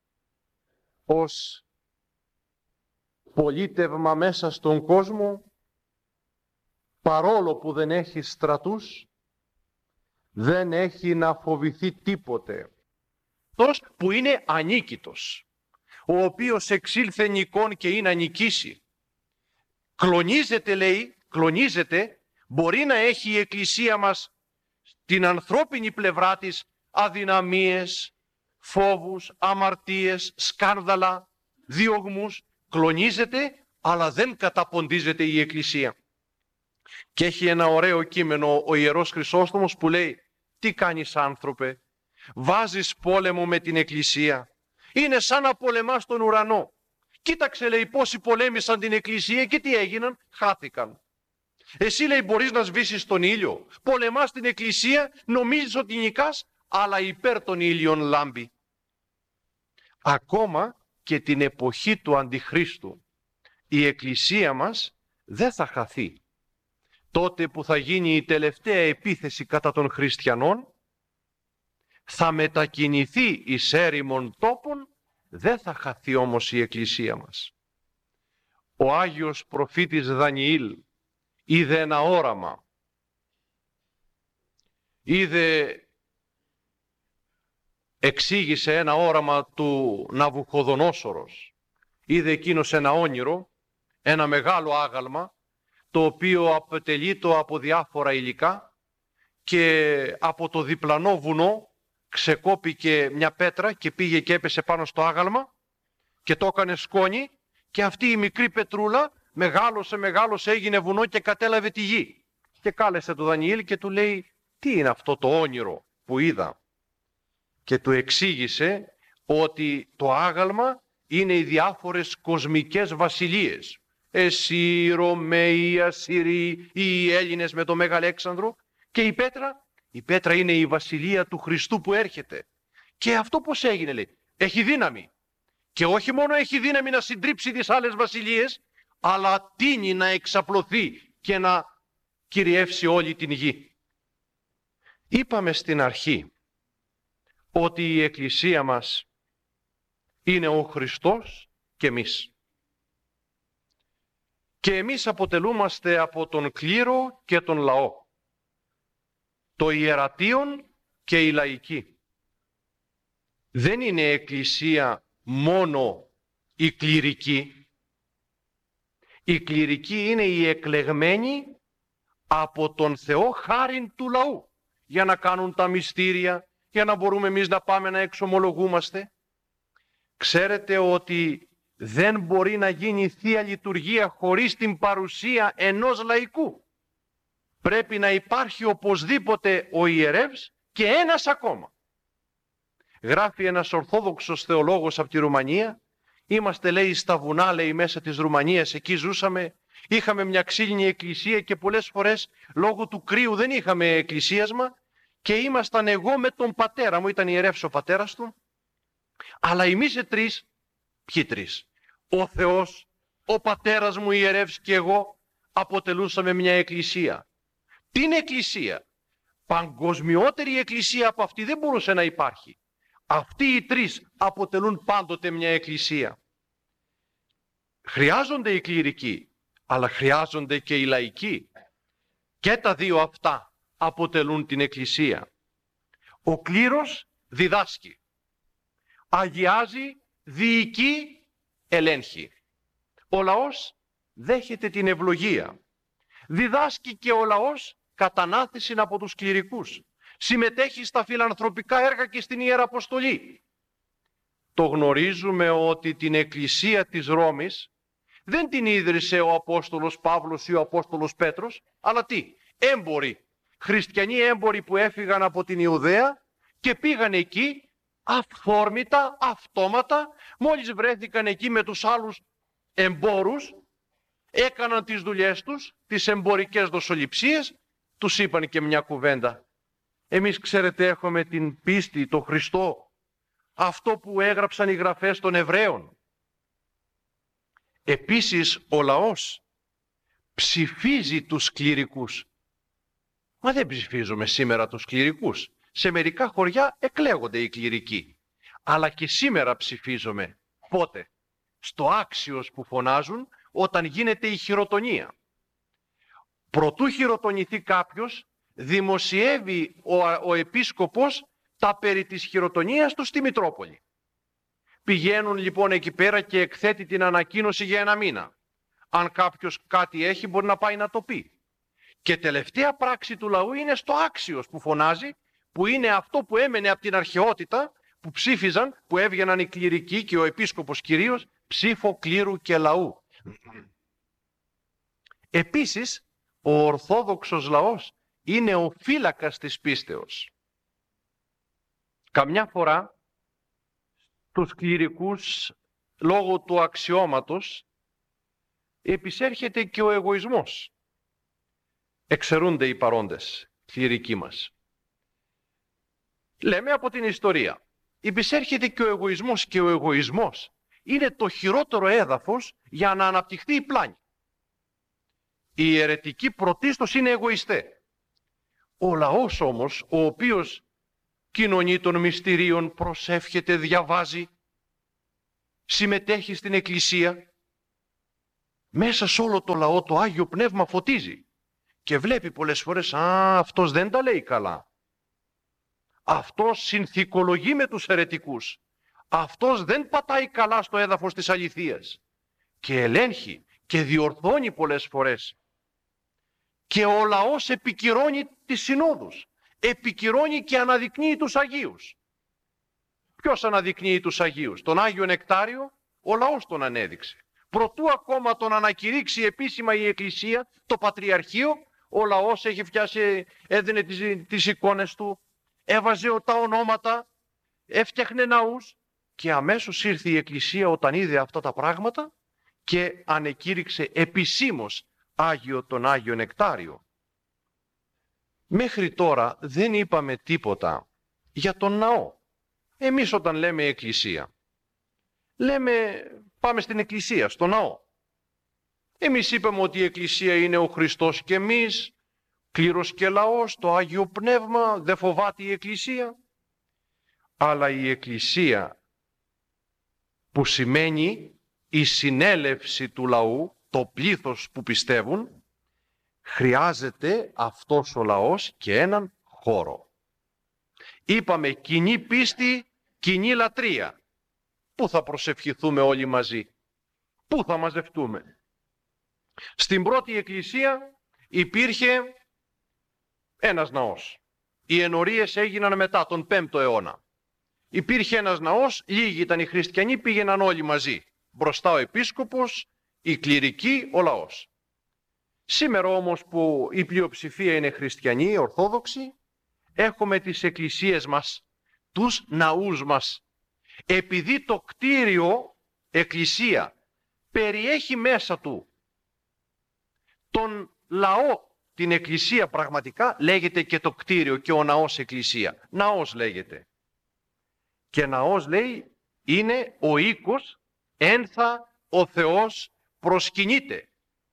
ως πολίτευμα μέσα στον κόσμο, παρόλο που δεν έχει στρατούς, δεν έχει να φοβηθεί τίποτε. Αυτός που είναι ανίκητος, ο οποίος εξήλθε νικών και είναι να νικήσει. Κλονίζεται, λέει, κλονίζεται, μπορεί να έχει η Εκκλησία μας την ανθρώπινη πλευρά της αδυναμίες, φόβους, αμαρτίες, σκάνδαλα, διωγμούς, κλονίζεται, αλλά δεν καταποντίζεται η Εκκλησία. Και έχει ένα ωραίο κείμενο ο Ιερός Χρυσόστομος που λέει «Τι κάνεις άνθρωπε, βάζεις πόλεμο με την Εκκλησία, είναι σαν να πολεμάς τον ουρανό. Κοίταξε, λέει, πόσοι πολέμησαν την Εκκλησία και τι έγιναν, χάθηκαν. Εσύ, λέει, μπορείς να σβήσεις τον ήλιο, πολεμάς την Εκκλησία, νομίζεις ότι νικάς, αλλά υπέρ των ήλιων λάμπει». Ακόμα και την εποχή του Αντιχρίστου η Εκκλησία μας δεν θα χαθεί. Τότε που θα γίνει η τελευταία επίθεση κατά των χριστιανών, θα μετακινηθεί εις έρημον τόπων Δεν θα χαθεί όμως η Εκκλησία μας. Ο Άγιος προφήτης Δανιήλ είδε ένα όραμα. Είδε, εξήγησε ένα όραμα του Ναβουχοδονόσορος. Είδε εκείνος ένα όνειρο, ένα μεγάλο άγαλμα, το οποίο αποτελείται από διάφορα υλικά και από το διπλανό βουνό ξεκόπηκε μια πέτρα και πήγε και έπεσε πάνω στο άγαλμα και το έκανε σκόνη και αυτή η μικρή πετρούλα μεγάλωσε, μεγάλωσε, έγινε βουνό και κατέλαβε τη γη. Και κάλεσε τον Δανιήλ και του λέει, τι είναι αυτό το όνειρο που είδα? Και του εξήγησε ότι το άγαλμα είναι οι διάφορες κοσμικές βασιλείες. Εσύ, οι Ρωμαίοι, οι Ασσύριοι, οι Έλληνες με το Μέγα Αλέξανδρο, και η πέτρα, η πέτρα είναι η βασιλεία του Χριστού που έρχεται. Και αυτό πώς έγινε, λέει? Έχει δύναμη. Και όχι μόνο έχει δύναμη να συντρίψει τις άλλες βασιλείες, αλλά τείνει να εξαπλωθεί και να κυριεύσει όλη την γη. Είπαμε στην αρχή ότι η Εκκλησία μας είναι ο Χριστός και εμείς. Και εμείς αποτελούμαστε από τον κλήρο και τον λαό, το ιερατείον και η λαϊκή. Δεν είναι Εκκλησία μόνο η κληρική. Η κληρική είναι η εκλεγμένη από τον Θεό χάριν του λαού, για να κάνουν τα μυστήρια, για να μπορούμε εμείς να πάμε να εξομολογούμαστε. Ξέρετε ότι δεν μπορεί να γίνει Θεία Λειτουργία χωρίς την παρουσία ενός λαϊκού. Πρέπει να υπάρχει οπωσδήποτε ο ιερεύς και ένας ακόμα. Γράφει ένας Ορθόδοξος θεολόγος από τη Ρουμανία, είμαστε, λέει, στα βουνά, λέει, μέσα της Ρουμανίας, εκεί ζούσαμε, είχαμε μια ξύλινη εκκλησία και πολλές φορές λόγω του κρύου δεν είχαμε εκκλησίασμα και ήμασταν εγώ με τον πατέρα μου, ήταν ιερεύς ο πατέρας του, αλλά εμείς οι τρεις, ποιοι τρεις? Ο Θεός, ο πατέρας μου ιερεύς και εγώ αποτελούσαμε μια εκκλησία. Την εκκλησία, παγκοσμιότερη εκκλησία από αυτή δεν μπορούσε να υπάρχει. Αυτοί οι τρεις αποτελούν πάντοτε μια εκκλησία. Χρειάζονται οι κληρικοί, αλλά χρειάζονται και οι λαϊκοί. Και τα δύο αυτά αποτελούν την εκκλησία. Ο κλήρος διδάσκει, αγιάζει, διοικεί, ελέγχει. Ο λαός δέχεται την ευλογία. Διδάσκει και ο λαός κατανάθηση από τους κληρικούς. Συμμετέχει στα φιλανθρωπικά έργα και στην Ιεραποστολή. Το γνωρίζουμε ότι την Εκκλησία της Ρώμης δεν την ίδρυσε ο Απόστολος Παύλος ή ο Απόστολος Πέτρος, αλλά τι? Έμποροι. Χριστιανοί έμποροι που έφυγαν από την Ιουδαία και πήγαν εκεί αυθόρμητα, αυτόματα, μόλις βρέθηκαν εκεί με τους άλλους εμπόρους, έκαναν τις δουλειές τους, τις εμπορικές δοσοληψίες, τους είπαν και μια κουβέντα. Εμείς, ξέρετε, έχουμε την πίστη, το Χριστό, αυτό που έγραψαν οι γραφές των Εβραίων. Επίσης ο λαός ψηφίζει τους κληρικούς. Μα δεν ψηφίζουμε σήμερα τους κληρικούς. Σε μερικά χωριά εκλέγονται οι κληρικοί. Αλλά και σήμερα ψηφίζουμε. Πότε? Στο άξιος που φωνάζουν όταν γίνεται η χειροτονία. Προτού χειροτονηθεί κάποιος, δημοσιεύει ο, ο επίσκοπος τα περί της χειροτονίας του στη Μητρόπολη. Πηγαίνουν λοιπόν εκεί πέρα και εκθέτει την ανακοίνωση για ένα μήνα. Αν κάποιος κάτι έχει μπορεί να πάει να το πει. Και τελευταία πράξη του λαού είναι στο άξιος που φωνάζει, που είναι αυτό που έμενε από την αρχαιότητα, που ψήφιζαν, που έβγαιναν οι κληρικοί και ο επίσκοπος κυρίως, ψήφο κλήρου και λαού. Επίσης, ο Ορθόδοξος λαός είναι ο φύλακας της πίστεως. Καμιά φορά, τους κληρικούς, λόγω του αξιώματος, επισέρχεται και ο εγωισμός. Εξαιρούνται οι παρόντες κληρικοί μας. Λέμε από την ιστορία. Επισέρχεται και ο εγωισμός, και ο εγωισμός είναι το χειρότερο έδαφος για να αναπτυχθεί η πλάνη. Οι αιρετικοί πρωτίστως είναι εγωιστές. Ο λαός όμως, ο οποίος κοινωνεί των μυστηρίων, προσεύχεται, διαβάζει, συμμετέχει στην εκκλησία, μέσα σε όλο το λαό το Άγιο Πνεύμα φωτίζει και βλέπει πολλές φορές, α, αυτός δεν τα λέει καλά. Αυτός συνθηκολογεί με τους αιρετικούς. Αυτός δεν πατάει καλά στο έδαφος της αληθείας. Και ελέγχει και διορθώνει πολλές φορές. Και ο λαός επικυρώνει τις συνόδους. Επικυρώνει και αναδεικνύει τους Αγίους. Ποιος αναδεικνύει τους Αγίους? Τον Άγιο Νεκτάριο, ο λαός τον ανέδειξε. Προτού ακόμα τον ανακηρύξει επίσημα η Εκκλησία, το Πατριαρχείο, ο λαός έχει φτιάσει, έδινε τις, τις εικόνες του, έβαζε τα ονόματα, έφτιαχνε ναούς και αμέσως ήρθε η Εκκλησία όταν είδε αυτά τα πράγματα και ανεκήρυξε επισήμως Άγιο τον Άγιο Νεκτάριο. Μέχρι τώρα δεν είπαμε τίποτα για τον ναό. Εμείς όταν λέμε Εκκλησία, λέμε πάμε στην Εκκλησία, στο ναό. Εμείς είπαμε ότι η Εκκλησία είναι ο Χριστός και εμείς, κλήρος και λαός, το Άγιο Πνεύμα, δεν φοβάται η Εκκλησία. Αλλά η Εκκλησία που σημαίνει η συνέλευση του λαού, το πλήθος που πιστεύουν, χρειάζεται αυτός ο λαός και έναν χώρο. Είπαμε κοινή πίστη, κοινή λατρεία. Πού θα προσευχηθούμε όλοι μαζί? Πού θα μαζευτούμε? Στην πρώτη εκκλησία υπήρχε ένας ναός. Οι ενορίες έγιναν μετά τον πέμπτο αιώνα. Υπήρχε ένας ναός, λίγοι ήταν οι χριστιανοί, πήγαιναν όλοι μαζί. Μπροστά ο επίσκοπος, οι κληρικοί, ο λαός. Σήμερα όμως που η πλειοψηφία είναι χριστιανοί, ορθόδοξοι, έχουμε τις εκκλησίες μας, τους ναούς μας. Επειδή το κτίριο εκκλησία περιέχει μέσα του τον λαό, την εκκλησία πραγματικά, λέγεται και το κτίριο και ο ναός εκκλησία. Ναός λέγεται. Και ναός λέει είναι ο οίκος, ένθα ο Θεός προσκυνείται.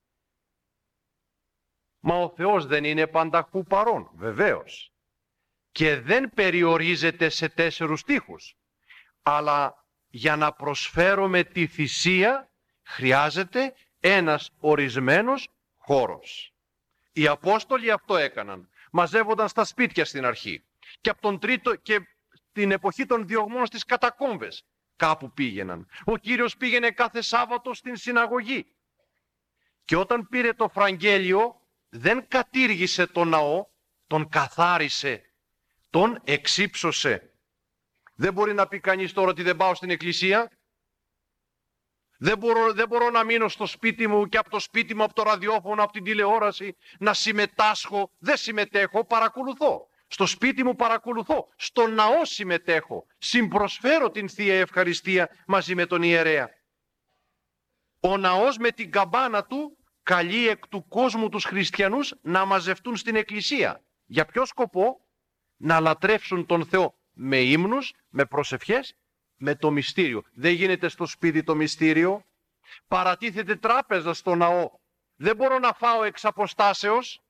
Μα ο Θεός δεν είναι πανταχού παρών, βεβαίως. Και δεν περιορίζεται σε τέσσερους τοίχους. Αλλά για να προσφέρουμε τη θυσία χρειάζεται ένας ορισμένος χώρος. Οι Απόστολοι αυτό έκαναν. Μαζεύονταν στα σπίτια στην αρχή. Και από τον τρίτο και την εποχή των διωγμών στις κατακόμβες κάπου πήγαιναν. Ο Κύριος πήγαινε κάθε Σάββατο στην συναγωγή. Και όταν πήρε το Φραγγέλιο δεν κατήργησε τον ναό, τον καθάρισε, τον εξύψωσε. Δεν μπορεί να πει κανείς τώρα ότι δεν πάω στην εκκλησία. Δεν μπορώ, δεν μπορώ να μείνω στο σπίτι μου και από το σπίτι μου, από το ραδιόφωνο, από την τηλεόραση να συμμετάσχω. Δεν συμμετέχω, παρακολουθώ. Στο σπίτι μου παρακολουθώ. Στο ναό συμμετέχω. Συμπροσφέρω την Θεία Ευχαριστία μαζί με τον ιερέα. Ο ναός με την καμπάνα του καλεί εκ του κόσμου τους χριστιανούς να μαζευτούν στην εκκλησία. Για ποιο σκοπό? Να λατρεύσουν τον Θεό με ύμνους, με προσευχές, με το μυστήριο. Δεν γίνεται στο σπίτι το μυστήριο. Παρατίθεται τράπεζα στο ναό. Δεν μπορώ να φάω εξ αποστάσεως.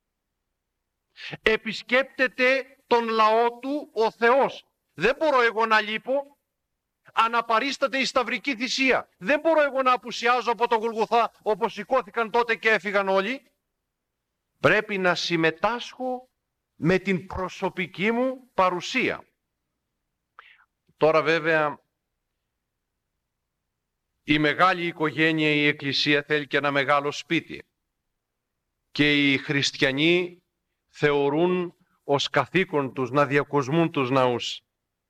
Επισκέπτεται τον λαό του ο Θεός. Δεν μπορώ εγώ να λείπω. Αναπαρίσταται η σταυρική θυσία. Δεν μπορώ εγώ να απουσιάζω από το Γολγοθά όπως σηκώθηκαν τότε και έφυγαν όλοι. Πρέπει να συμμετάσχω με την προσωπική μου παρουσία. Τώρα βέβαια η μεγάλη οικογένεια, η Εκκλησία θέλει και ένα μεγάλο σπίτι. Και οι χριστιανοί θεωρούν ως καθήκον τους να διακοσμούν τους ναούς.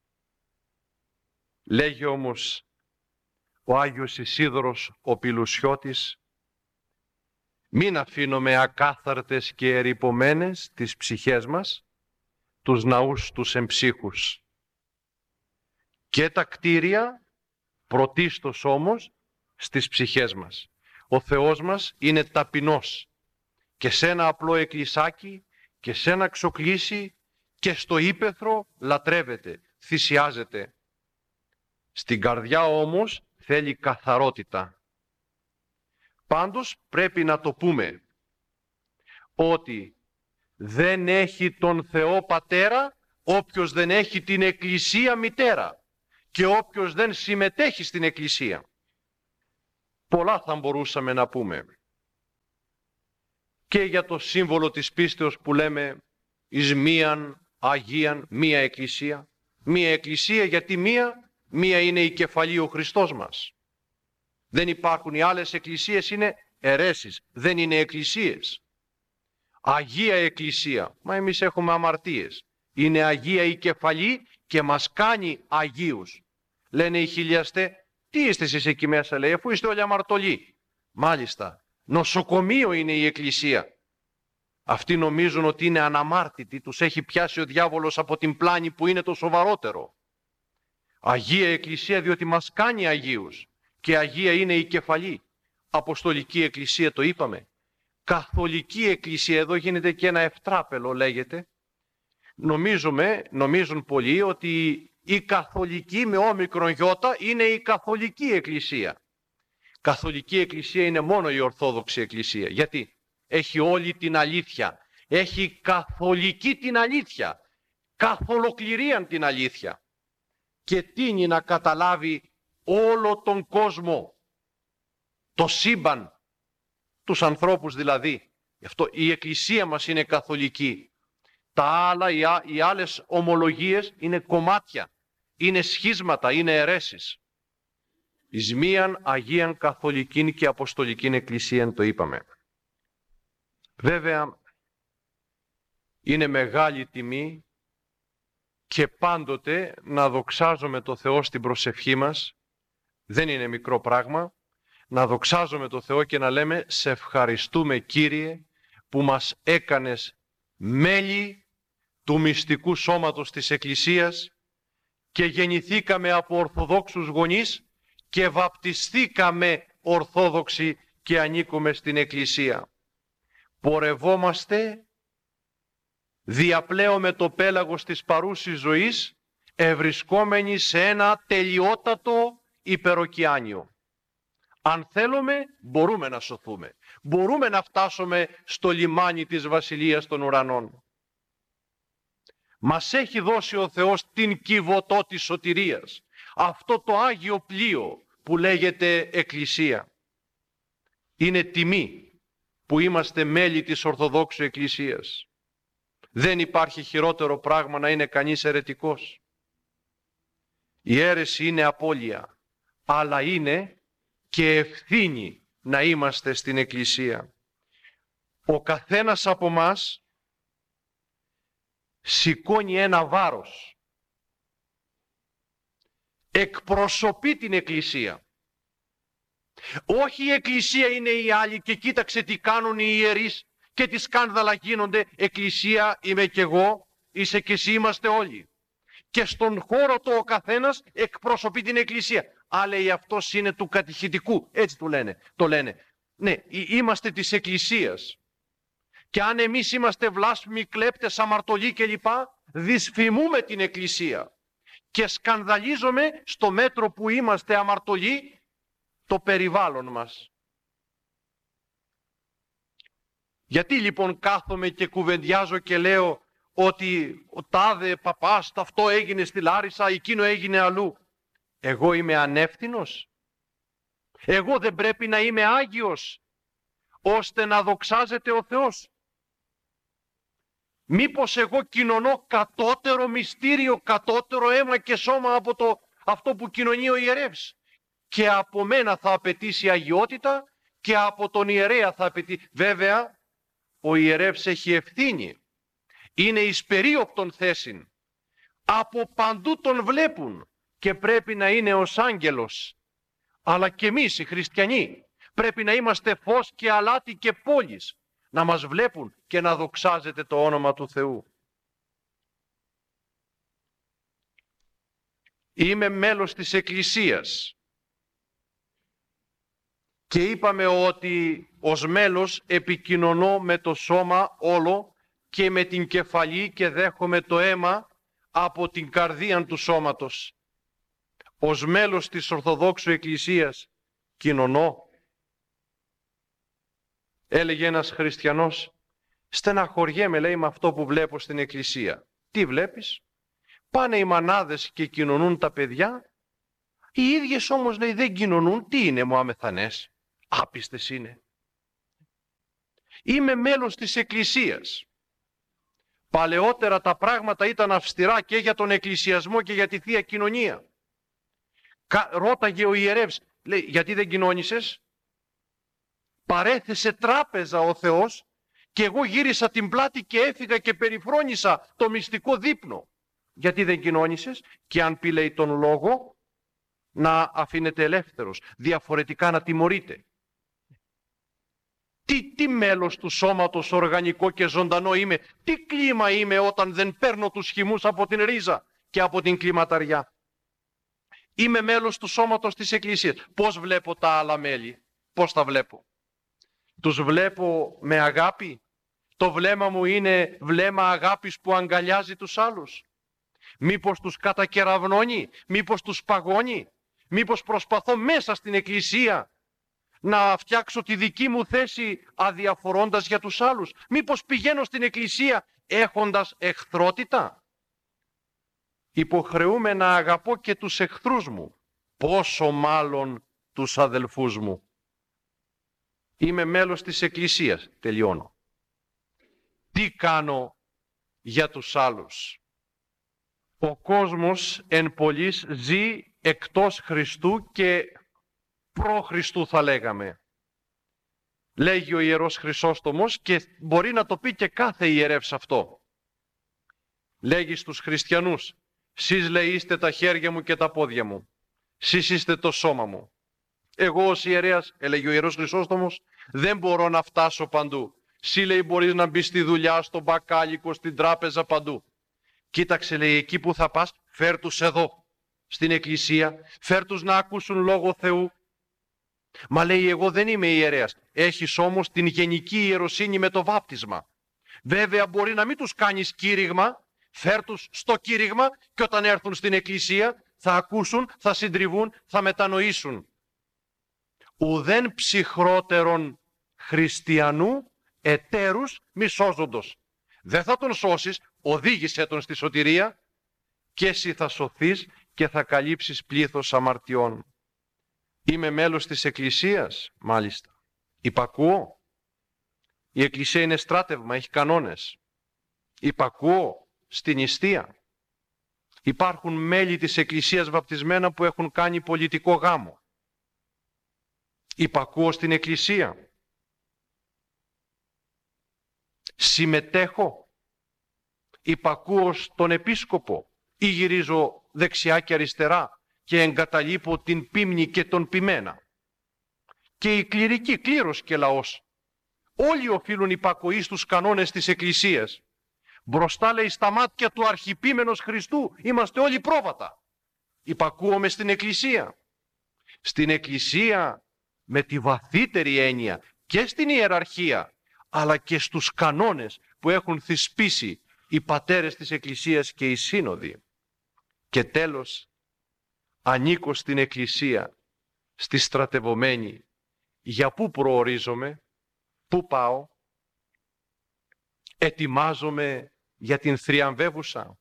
Λέγει όμως ο Άγιος Ισίδωρος ο Πηλουσιώτης, μην αφήνουμε ακάθαρτες και ερειπωμένες τις ψυχές μας, τους ναούς τους εμψύχους. Και τα κτίρια πρωτίστως όμως στις ψυχές μας. Ο Θεός μας είναι ταπεινός και σε ένα απλό εκκλησάκι και σε ένα ξοκλήσι και στο ύπαιθρο λατρεύεται, θυσιάζεται. Στην καρδιά όμως θέλει καθαρότητα. Πάντως πρέπει να το πούμε ότι δεν έχει τον Θεό Πατέρα όποιος δεν έχει την Εκκλησία μητέρα. και όποιος δεν συμμετέχει στην Εκκλησία. Πολλά θα μπορούσαμε να πούμε. Και για το σύμβολο της πίστεως που λέμε εις μίαν Αγίαν, μία Εκκλησία. Μία Εκκλησία γιατί μία, μία είναι η κεφαλή ο Χριστός μας. Δεν υπάρχουν οι άλλες εκκλησίες, είναι αιρέσεις, δεν είναι εκκλησίες. Αγία Εκκλησία, μα εμείς έχουμε αμαρτίες. Είναι Αγία η κεφαλή και μας κάνει Αγίους. Λένε οι χιλιαστέ, τι είστε εσείς εκεί μέσα, λέει, αφού είστε όλοι αμαρτωλοί. Μάλιστα, νοσοκομείο είναι η Εκκλησία. Αυτοί νομίζουν ότι είναι αναμάρτητοι, τους έχει πιάσει ο διάβολος από την πλάνη που είναι το σοβαρότερο. Αγία Εκκλησία διότι μας κάνει Αγίους και Αγία είναι η κεφαλή. Αποστολική Εκκλησία το είπαμε. Καθολική Εκκλησία, εδώ γίνεται και ένα ευτράπελο λέγεται. Νομίζουμε, νομίζουν πολλοί ότι η καθολική με όμικρον γιώτα είναι η καθολική Εκκλησία. Καθολική Εκκλησία είναι μόνο η Ορθόδοξη Εκκλησία. Γιατί? Έχει όλη την αλήθεια. Έχει καθολική την αλήθεια. Καθολοκληρίαν την αλήθεια. Και τείνει να καταλάβει όλο τον κόσμο. Το σύμπαν. Τους ανθρώπους δηλαδή. Γι' αυτό η Εκκλησία μας είναι καθολική. Τα άλλα, οι, α, οι άλλες ομολογίες είναι κομμάτια. Είναι σχίσματα, είναι αιρέσεις. Εις μίαν Αγίαν Καθολικήν και Αποστολικήν Εκκλησίαν το είπαμε. Βέβαια, είναι μεγάλη τιμή και πάντοτε να δοξάζουμε το Θεό στην προσευχή μας. Δεν είναι μικρό πράγμα. Να δοξάζουμε το Θεό και να λέμε «Σε ευχαριστούμε Κύριε που μας έκανες μέλη του μυστικού σώματος της Εκκλησίας και γεννηθήκαμε από ορθοδόξους γονείς και βαπτιστήκαμε ορθόδοξοι και ανήκουμε στην Εκκλησία. Πορευόμαστε, διαπλέουμε το πέλαγος της παρούσης ζωής, ευρισκόμενοι σε ένα τελειότατο υπεροκειάνιο. Αν θέλουμε, μπορούμε να σωθούμε. Μπορούμε να φτάσουμε στο λιμάνι της Βασιλείας των Ουρανών. Μας έχει δώσει ο Θεός την κυβωτό της σωτηρίας. Αυτό το Άγιο πλοίο που λέγεται Εκκλησία. Είναι τιμή που είμαστε μέλη της Ορθοδόξου Εκκλησίας. Δεν υπάρχει χειρότερο πράγμα να είναι κανείς αιρετικός. Η αίρεση είναι απώλεια, αλλά είναι και ευθύνη να είμαστε στην Εκκλησία. Ο καθένας από μας σηκώνει ένα βάρος. Εκπροσωπεί την Εκκλησία. Όχι η Εκκλησία είναι οι άλλοι και κοίταξε τι κάνουν οι ιερείς και τι σκάνδαλα γίνονται. Εκκλησία είμαι κι εγώ, είσαι κι εσύ, είμαστε όλοι. Και στον χώρο του ο καθένας εκπροσωπεί την Εκκλησία. Α, λέει, αυτός είναι του κατηχητικού, έτσι του λένε, το λένε. Ναι, είμαστε της Εκκλησίας. Και αν εμείς είμαστε βλάσφημοι, κλέπτες, αμαρτωλοί κλπ, δυσφημούμε την Εκκλησία. Και σκανδαλίζουμε στο μέτρο που είμαστε αμαρτωλοί το περιβάλλον μας. Γιατί λοιπόν κάθομαι και κουβεντιάζω και λέω ότι ο τάδε παπάς, αυτό έγινε στη Λάρισα, εκείνο έγινε αλλού. Εγώ είμαι ανεύθυνος. Εγώ δεν πρέπει να είμαι Άγιος, ώστε να δοξάζεται ο Θεός. Μήπως εγώ κοινωνώ κατώτερο μυστήριο, κατώτερο αίμα και σώμα από το, αυτό που κοινωνεί ο ιερεύς. Και από μένα θα απαιτήσει αγιότητα και από τον ιερέα θα απαιτήσει. Βέβαια, ο ιερεύς έχει ευθύνη. Είναι εις περίοπτον θέσιν. Από παντού τον βλέπουν και πρέπει να είναι ως άγγελος. Αλλά και εμείς οι χριστιανοί πρέπει να είμαστε φως και αλάτι και πόλης. Να μας βλέπουν και να δοξάζεται το όνομα του Θεού. Είμαι μέλος της Εκκλησίας. Και είπαμε ότι ως μέλος επικοινωνώ με το σώμα όλο και με την κεφαλή και δέχομαι το αίμα από την καρδία του σώματος. Ως μέλος της Ορθοδόξου Εκκλησίας κοινωνώ. Έλεγε ένας χριστιανός, στεναχωριέμαι, λέει, με αυτό που βλέπω στην Εκκλησία. Τι βλέπεις? Πάνε οι μανάδες και κοινωνούν τα παιδιά Οι ίδιες όμως, λέει, δεν κοινωνούν. Τι είναι, μου αμεθανές? Άπιστες είναι. Είμαι μέλος της Εκκλησίας. Παλαιότερα τα πράγματα ήταν αυστηρά και για τον εκκλησιασμό και για τη Θεία Κοινωνία. Ρώταγε ο ιερεύς, λέει, γιατί δεν κοινώνησες? Παρέθεσε τράπεζα ο Θεός και εγώ γύρισα την πλάτη και έφυγα και περιφρόνησα το μυστικό δείπνο. Γιατί δεν κοινώνησες? Και αν πει, λέει, τον λόγο, να αφήνετε ελεύθερος, διαφορετικά να τιμωρείτε. Τι, τι μέλος του σώματος οργανικό και ζωντανό είμαι, τι κλίμα είμαι όταν δεν παίρνω τους χυμούς από την ρίζα και από την κλιματαριά. Είμαι μέλος του σώματος της Εκκλησίας. Πώς βλέπω τα άλλα μέλη? Πώς τα βλέπω? Τους βλέπω με αγάπη? Το βλέμμα μου είναι βλέμμα αγάπης που αγκαλιάζει τους άλλους? Μήπως τους κατακεραυνώνει? Μήπως τους παγώνει? Μήπως προσπαθώ μέσα στην Εκκλησία να φτιάξω τη δική μου θέση αδιαφορώντας για τους άλλους? Μήπως πηγαίνω στην Εκκλησία έχοντας εχθρότητα? Υποχρεούμαι να αγαπώ και τους εχθρούς μου, πόσο μάλλον τους αδελφούς μου. Είμαι μέλος της Εκκλησίας. Τελειώνω. Τι κάνω για τους άλλους? Ο κόσμος εν πολλοίς ζει εκτός Χριστού και προ Χριστού, θα λέγαμε. Λέγει ο Ιερός Χρυσόστομος και μπορεί να το πει και κάθε ιερεύς αυτό. Λέγει στους χριστιανούς, σεις, λέει, είστε τα χέρια μου και τα πόδια μου. Σεις είστε το σώμα μου. Εγώ ως ιερέας, έλεγε ο Ιερός Χρυσόστομος, δεν μπορώ να φτάσω παντού. Συ, λέει, μπορείς να μπεις στη δουλειά, στο μπακάλικο, στην τράπεζα, παντού. Κοίταξε, λέει, εκεί που θα πας, φέρ τους εδώ, στην Εκκλησία, φέρ τους να ακούσουν λόγο Θεού. Μα, λέει, εγώ δεν είμαι ιερέας. Έχεις όμως την γενική ιεροσύνη με το βάπτισμα. Βέβαια μπορεί να μην τους κάνεις κήρυγμα, φέρ τους στο κήρυγμα και όταν έρθουν στην Εκκλησία θα ακούσουν, θα συντριβούν, θα μετανοήσουν. Ουδέν ψυχρότερον χριστιανού εταίρους μη σώζοντος. Δεν θα τον σώσεις, οδήγησε τον στη σωτηρία και εσύ θα σωθείς και θα καλύψεις πλήθος αμαρτιών. Είμαι μέλος της Εκκλησίας, μάλιστα. Υπακούω. Η Εκκλησία είναι στράτευμα, έχει κανόνες. Υπακούω στην νηστεία. Υπάρχουν μέλη της Εκκλησίας βαπτισμένα που έχουν κάνει πολιτικό γάμο. Υπακούω στην Εκκλησία. Συμμετέχω. Υπακούω στον επίσκοπο ή γυρίζω δεξιά και αριστερά και εγκαταλείπω την πίμνη και τον ποιμένα. Και οι κληρικοί, κλήρος και λαός, όλοι οφείλουν υπακοή στους κανόνες της Εκκλησίας. Μπροστά, λέει, στα μάτια του αρχιπίμενος Χριστού είμαστε όλοι πρόβατα. Υπακούομαι στην Εκκλησία. Στην Εκκλησία με τη βαθύτερη έννοια και στην ιεραρχία, αλλά και στους κανόνες που έχουν θυσπίσει οι πατέρες της Εκκλησίας και οι σύνοδοι. Και τέλος, ανήκω στην Εκκλησία, στη στρατευωμένη. Για πού προορίζομαι, πού πάω? Ετοιμάζομαι για την θριαμβεύουσα.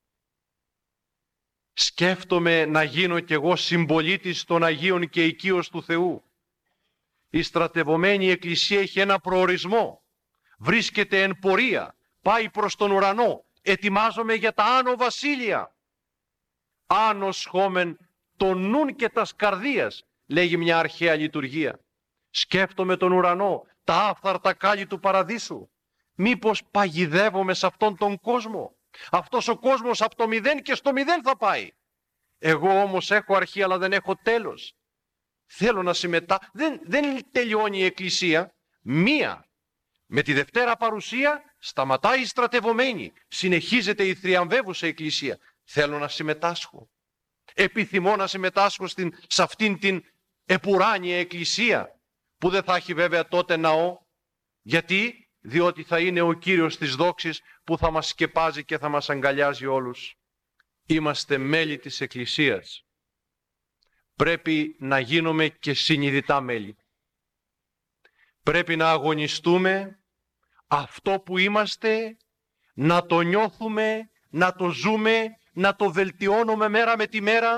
Σκέφτομαι να γίνω κι εγώ συμπολίτης των Αγίων και οικείος του Θεού. Η στρατευωμένη Εκκλησία έχει ένα προορισμό. Βρίσκεται εν πορεία, πάει προς τον ουρανό. Ετοιμάζομαι για τα άνω βασίλεια. Άνω σχόμεν τον νουν και τας καρδίας, λέγει μια αρχαία λειτουργία. Σκέφτομαι τον ουρανό, τα άφθαρτα κάλλη του παραδείσου. Μήπως παγιδεύομαι σε αυτόν τον κόσμο? Αυτός ο κόσμος από το μηδέν και στο μηδέν θα πάει. Εγώ όμως έχω αρχή αλλά δεν έχω τέλος. Θέλω να συμμετά... Δεν, δεν τελειώνει η Εκκλησία. Μία. Με τη Δευτέρα Παρουσία σταματάει η στρατευωμένη. Συνεχίζεται η θριαμβεύουσα Εκκλησία. Θέλω να συμμετάσχω. Επιθυμώ να συμμετάσχω στην, σε αυτήν την επουράνια Εκκλησία, που δεν θα έχει βέβαια τότε ναό. Γιατί? Διότι θα είναι ο Κύριος της δόξης που θα μας σκεπάζει και θα μας αγκαλιάζει όλους. Είμαστε μέλη της Εκκλησίας. Πρέπει να γίνουμε και συνειδητά μέλη. Πρέπει να αγωνιστούμε αυτό που είμαστε, να το νιώθουμε, να το ζούμε, να το βελτιώνουμε μέρα με τη μέρα,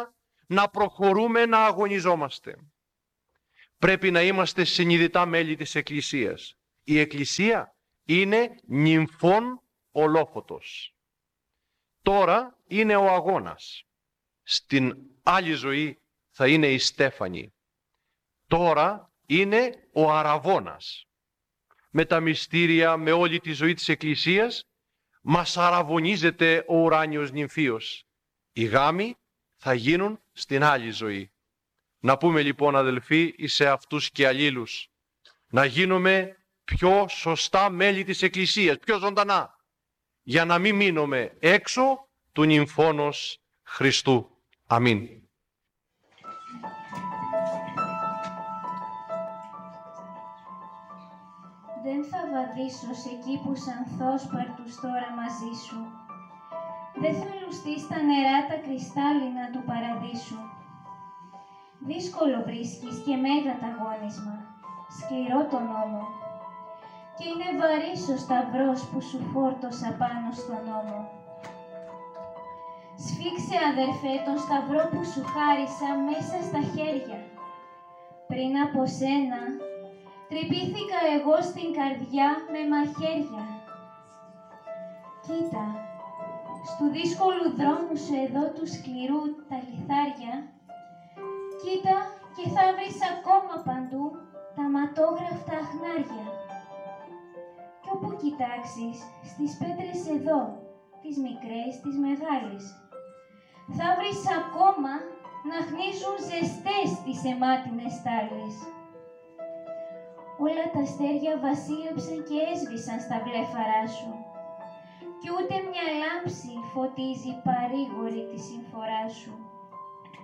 να προχωρούμε να αγωνιζόμαστε. Πρέπει να είμαστε συνειδητά μέλη της Εκκλησίας. Η Εκκλησία είναι νυμφών ολόφωτος. Τώρα είναι ο αγώνας. Στην άλλη ζωή θα είναι η Στέφανη. Τώρα είναι ο αραβώνας. Με τα μυστήρια, με όλη τη ζωή της Εκκλησίας, μας αραβωνίζεται ο ουράνιος νυμφίος. Οι γάμοι θα γίνουν στην άλλη ζωή. Να πούμε λοιπόν, αδελφοί, σε αυτούς και αλλήλους, να γίνουμε πιο σωστά μέλη της Εκκλησίας, πιο ζωντανά, για να μην μείνουμε έξω του νυμφώνος Χριστού. Αμήν. Δεν θα βαδίσω σε κήπους ανθόσπαρτους τώρα μαζί σου. Δεν θα λουστείς τα νερά τα κρυστάλλινα του παραδείσου. Δύσκολο βρίσκεις και μέγα τ' αγώνισμα, σκληρό το νόμο. Και είναι βαρύς ο σταυρός που σου φόρτωσα πάνω στον νόμο. Σφίξε, αδερφέ, τον σταυρό που σου χάρισα μέσα στα χέρια. Πριν από σένα, τρυπήθηκα εγώ στην καρδιά με μαχαίρια. Κοίτα, στου δύσκολου δρόμου σου εδώ του σκληρού τα λιθάρια, κοίτα και θα βρεις ακόμα παντού τα ματόγραφτα αχνάρια. Κι όπου κοιτάξεις, στις πέτρες εδώ, τις μικρές, τις μεγάλες, θα βρεις ακόμα να χνίζουν ζεστές τις αιμάτινες στάλες. Όλα τα αστέρια βασίλεψαν και έσβησαν στα βλέφαρά σου, κι ούτε μια λάμψη φωτίζει παρήγορη τη συμφορά σου.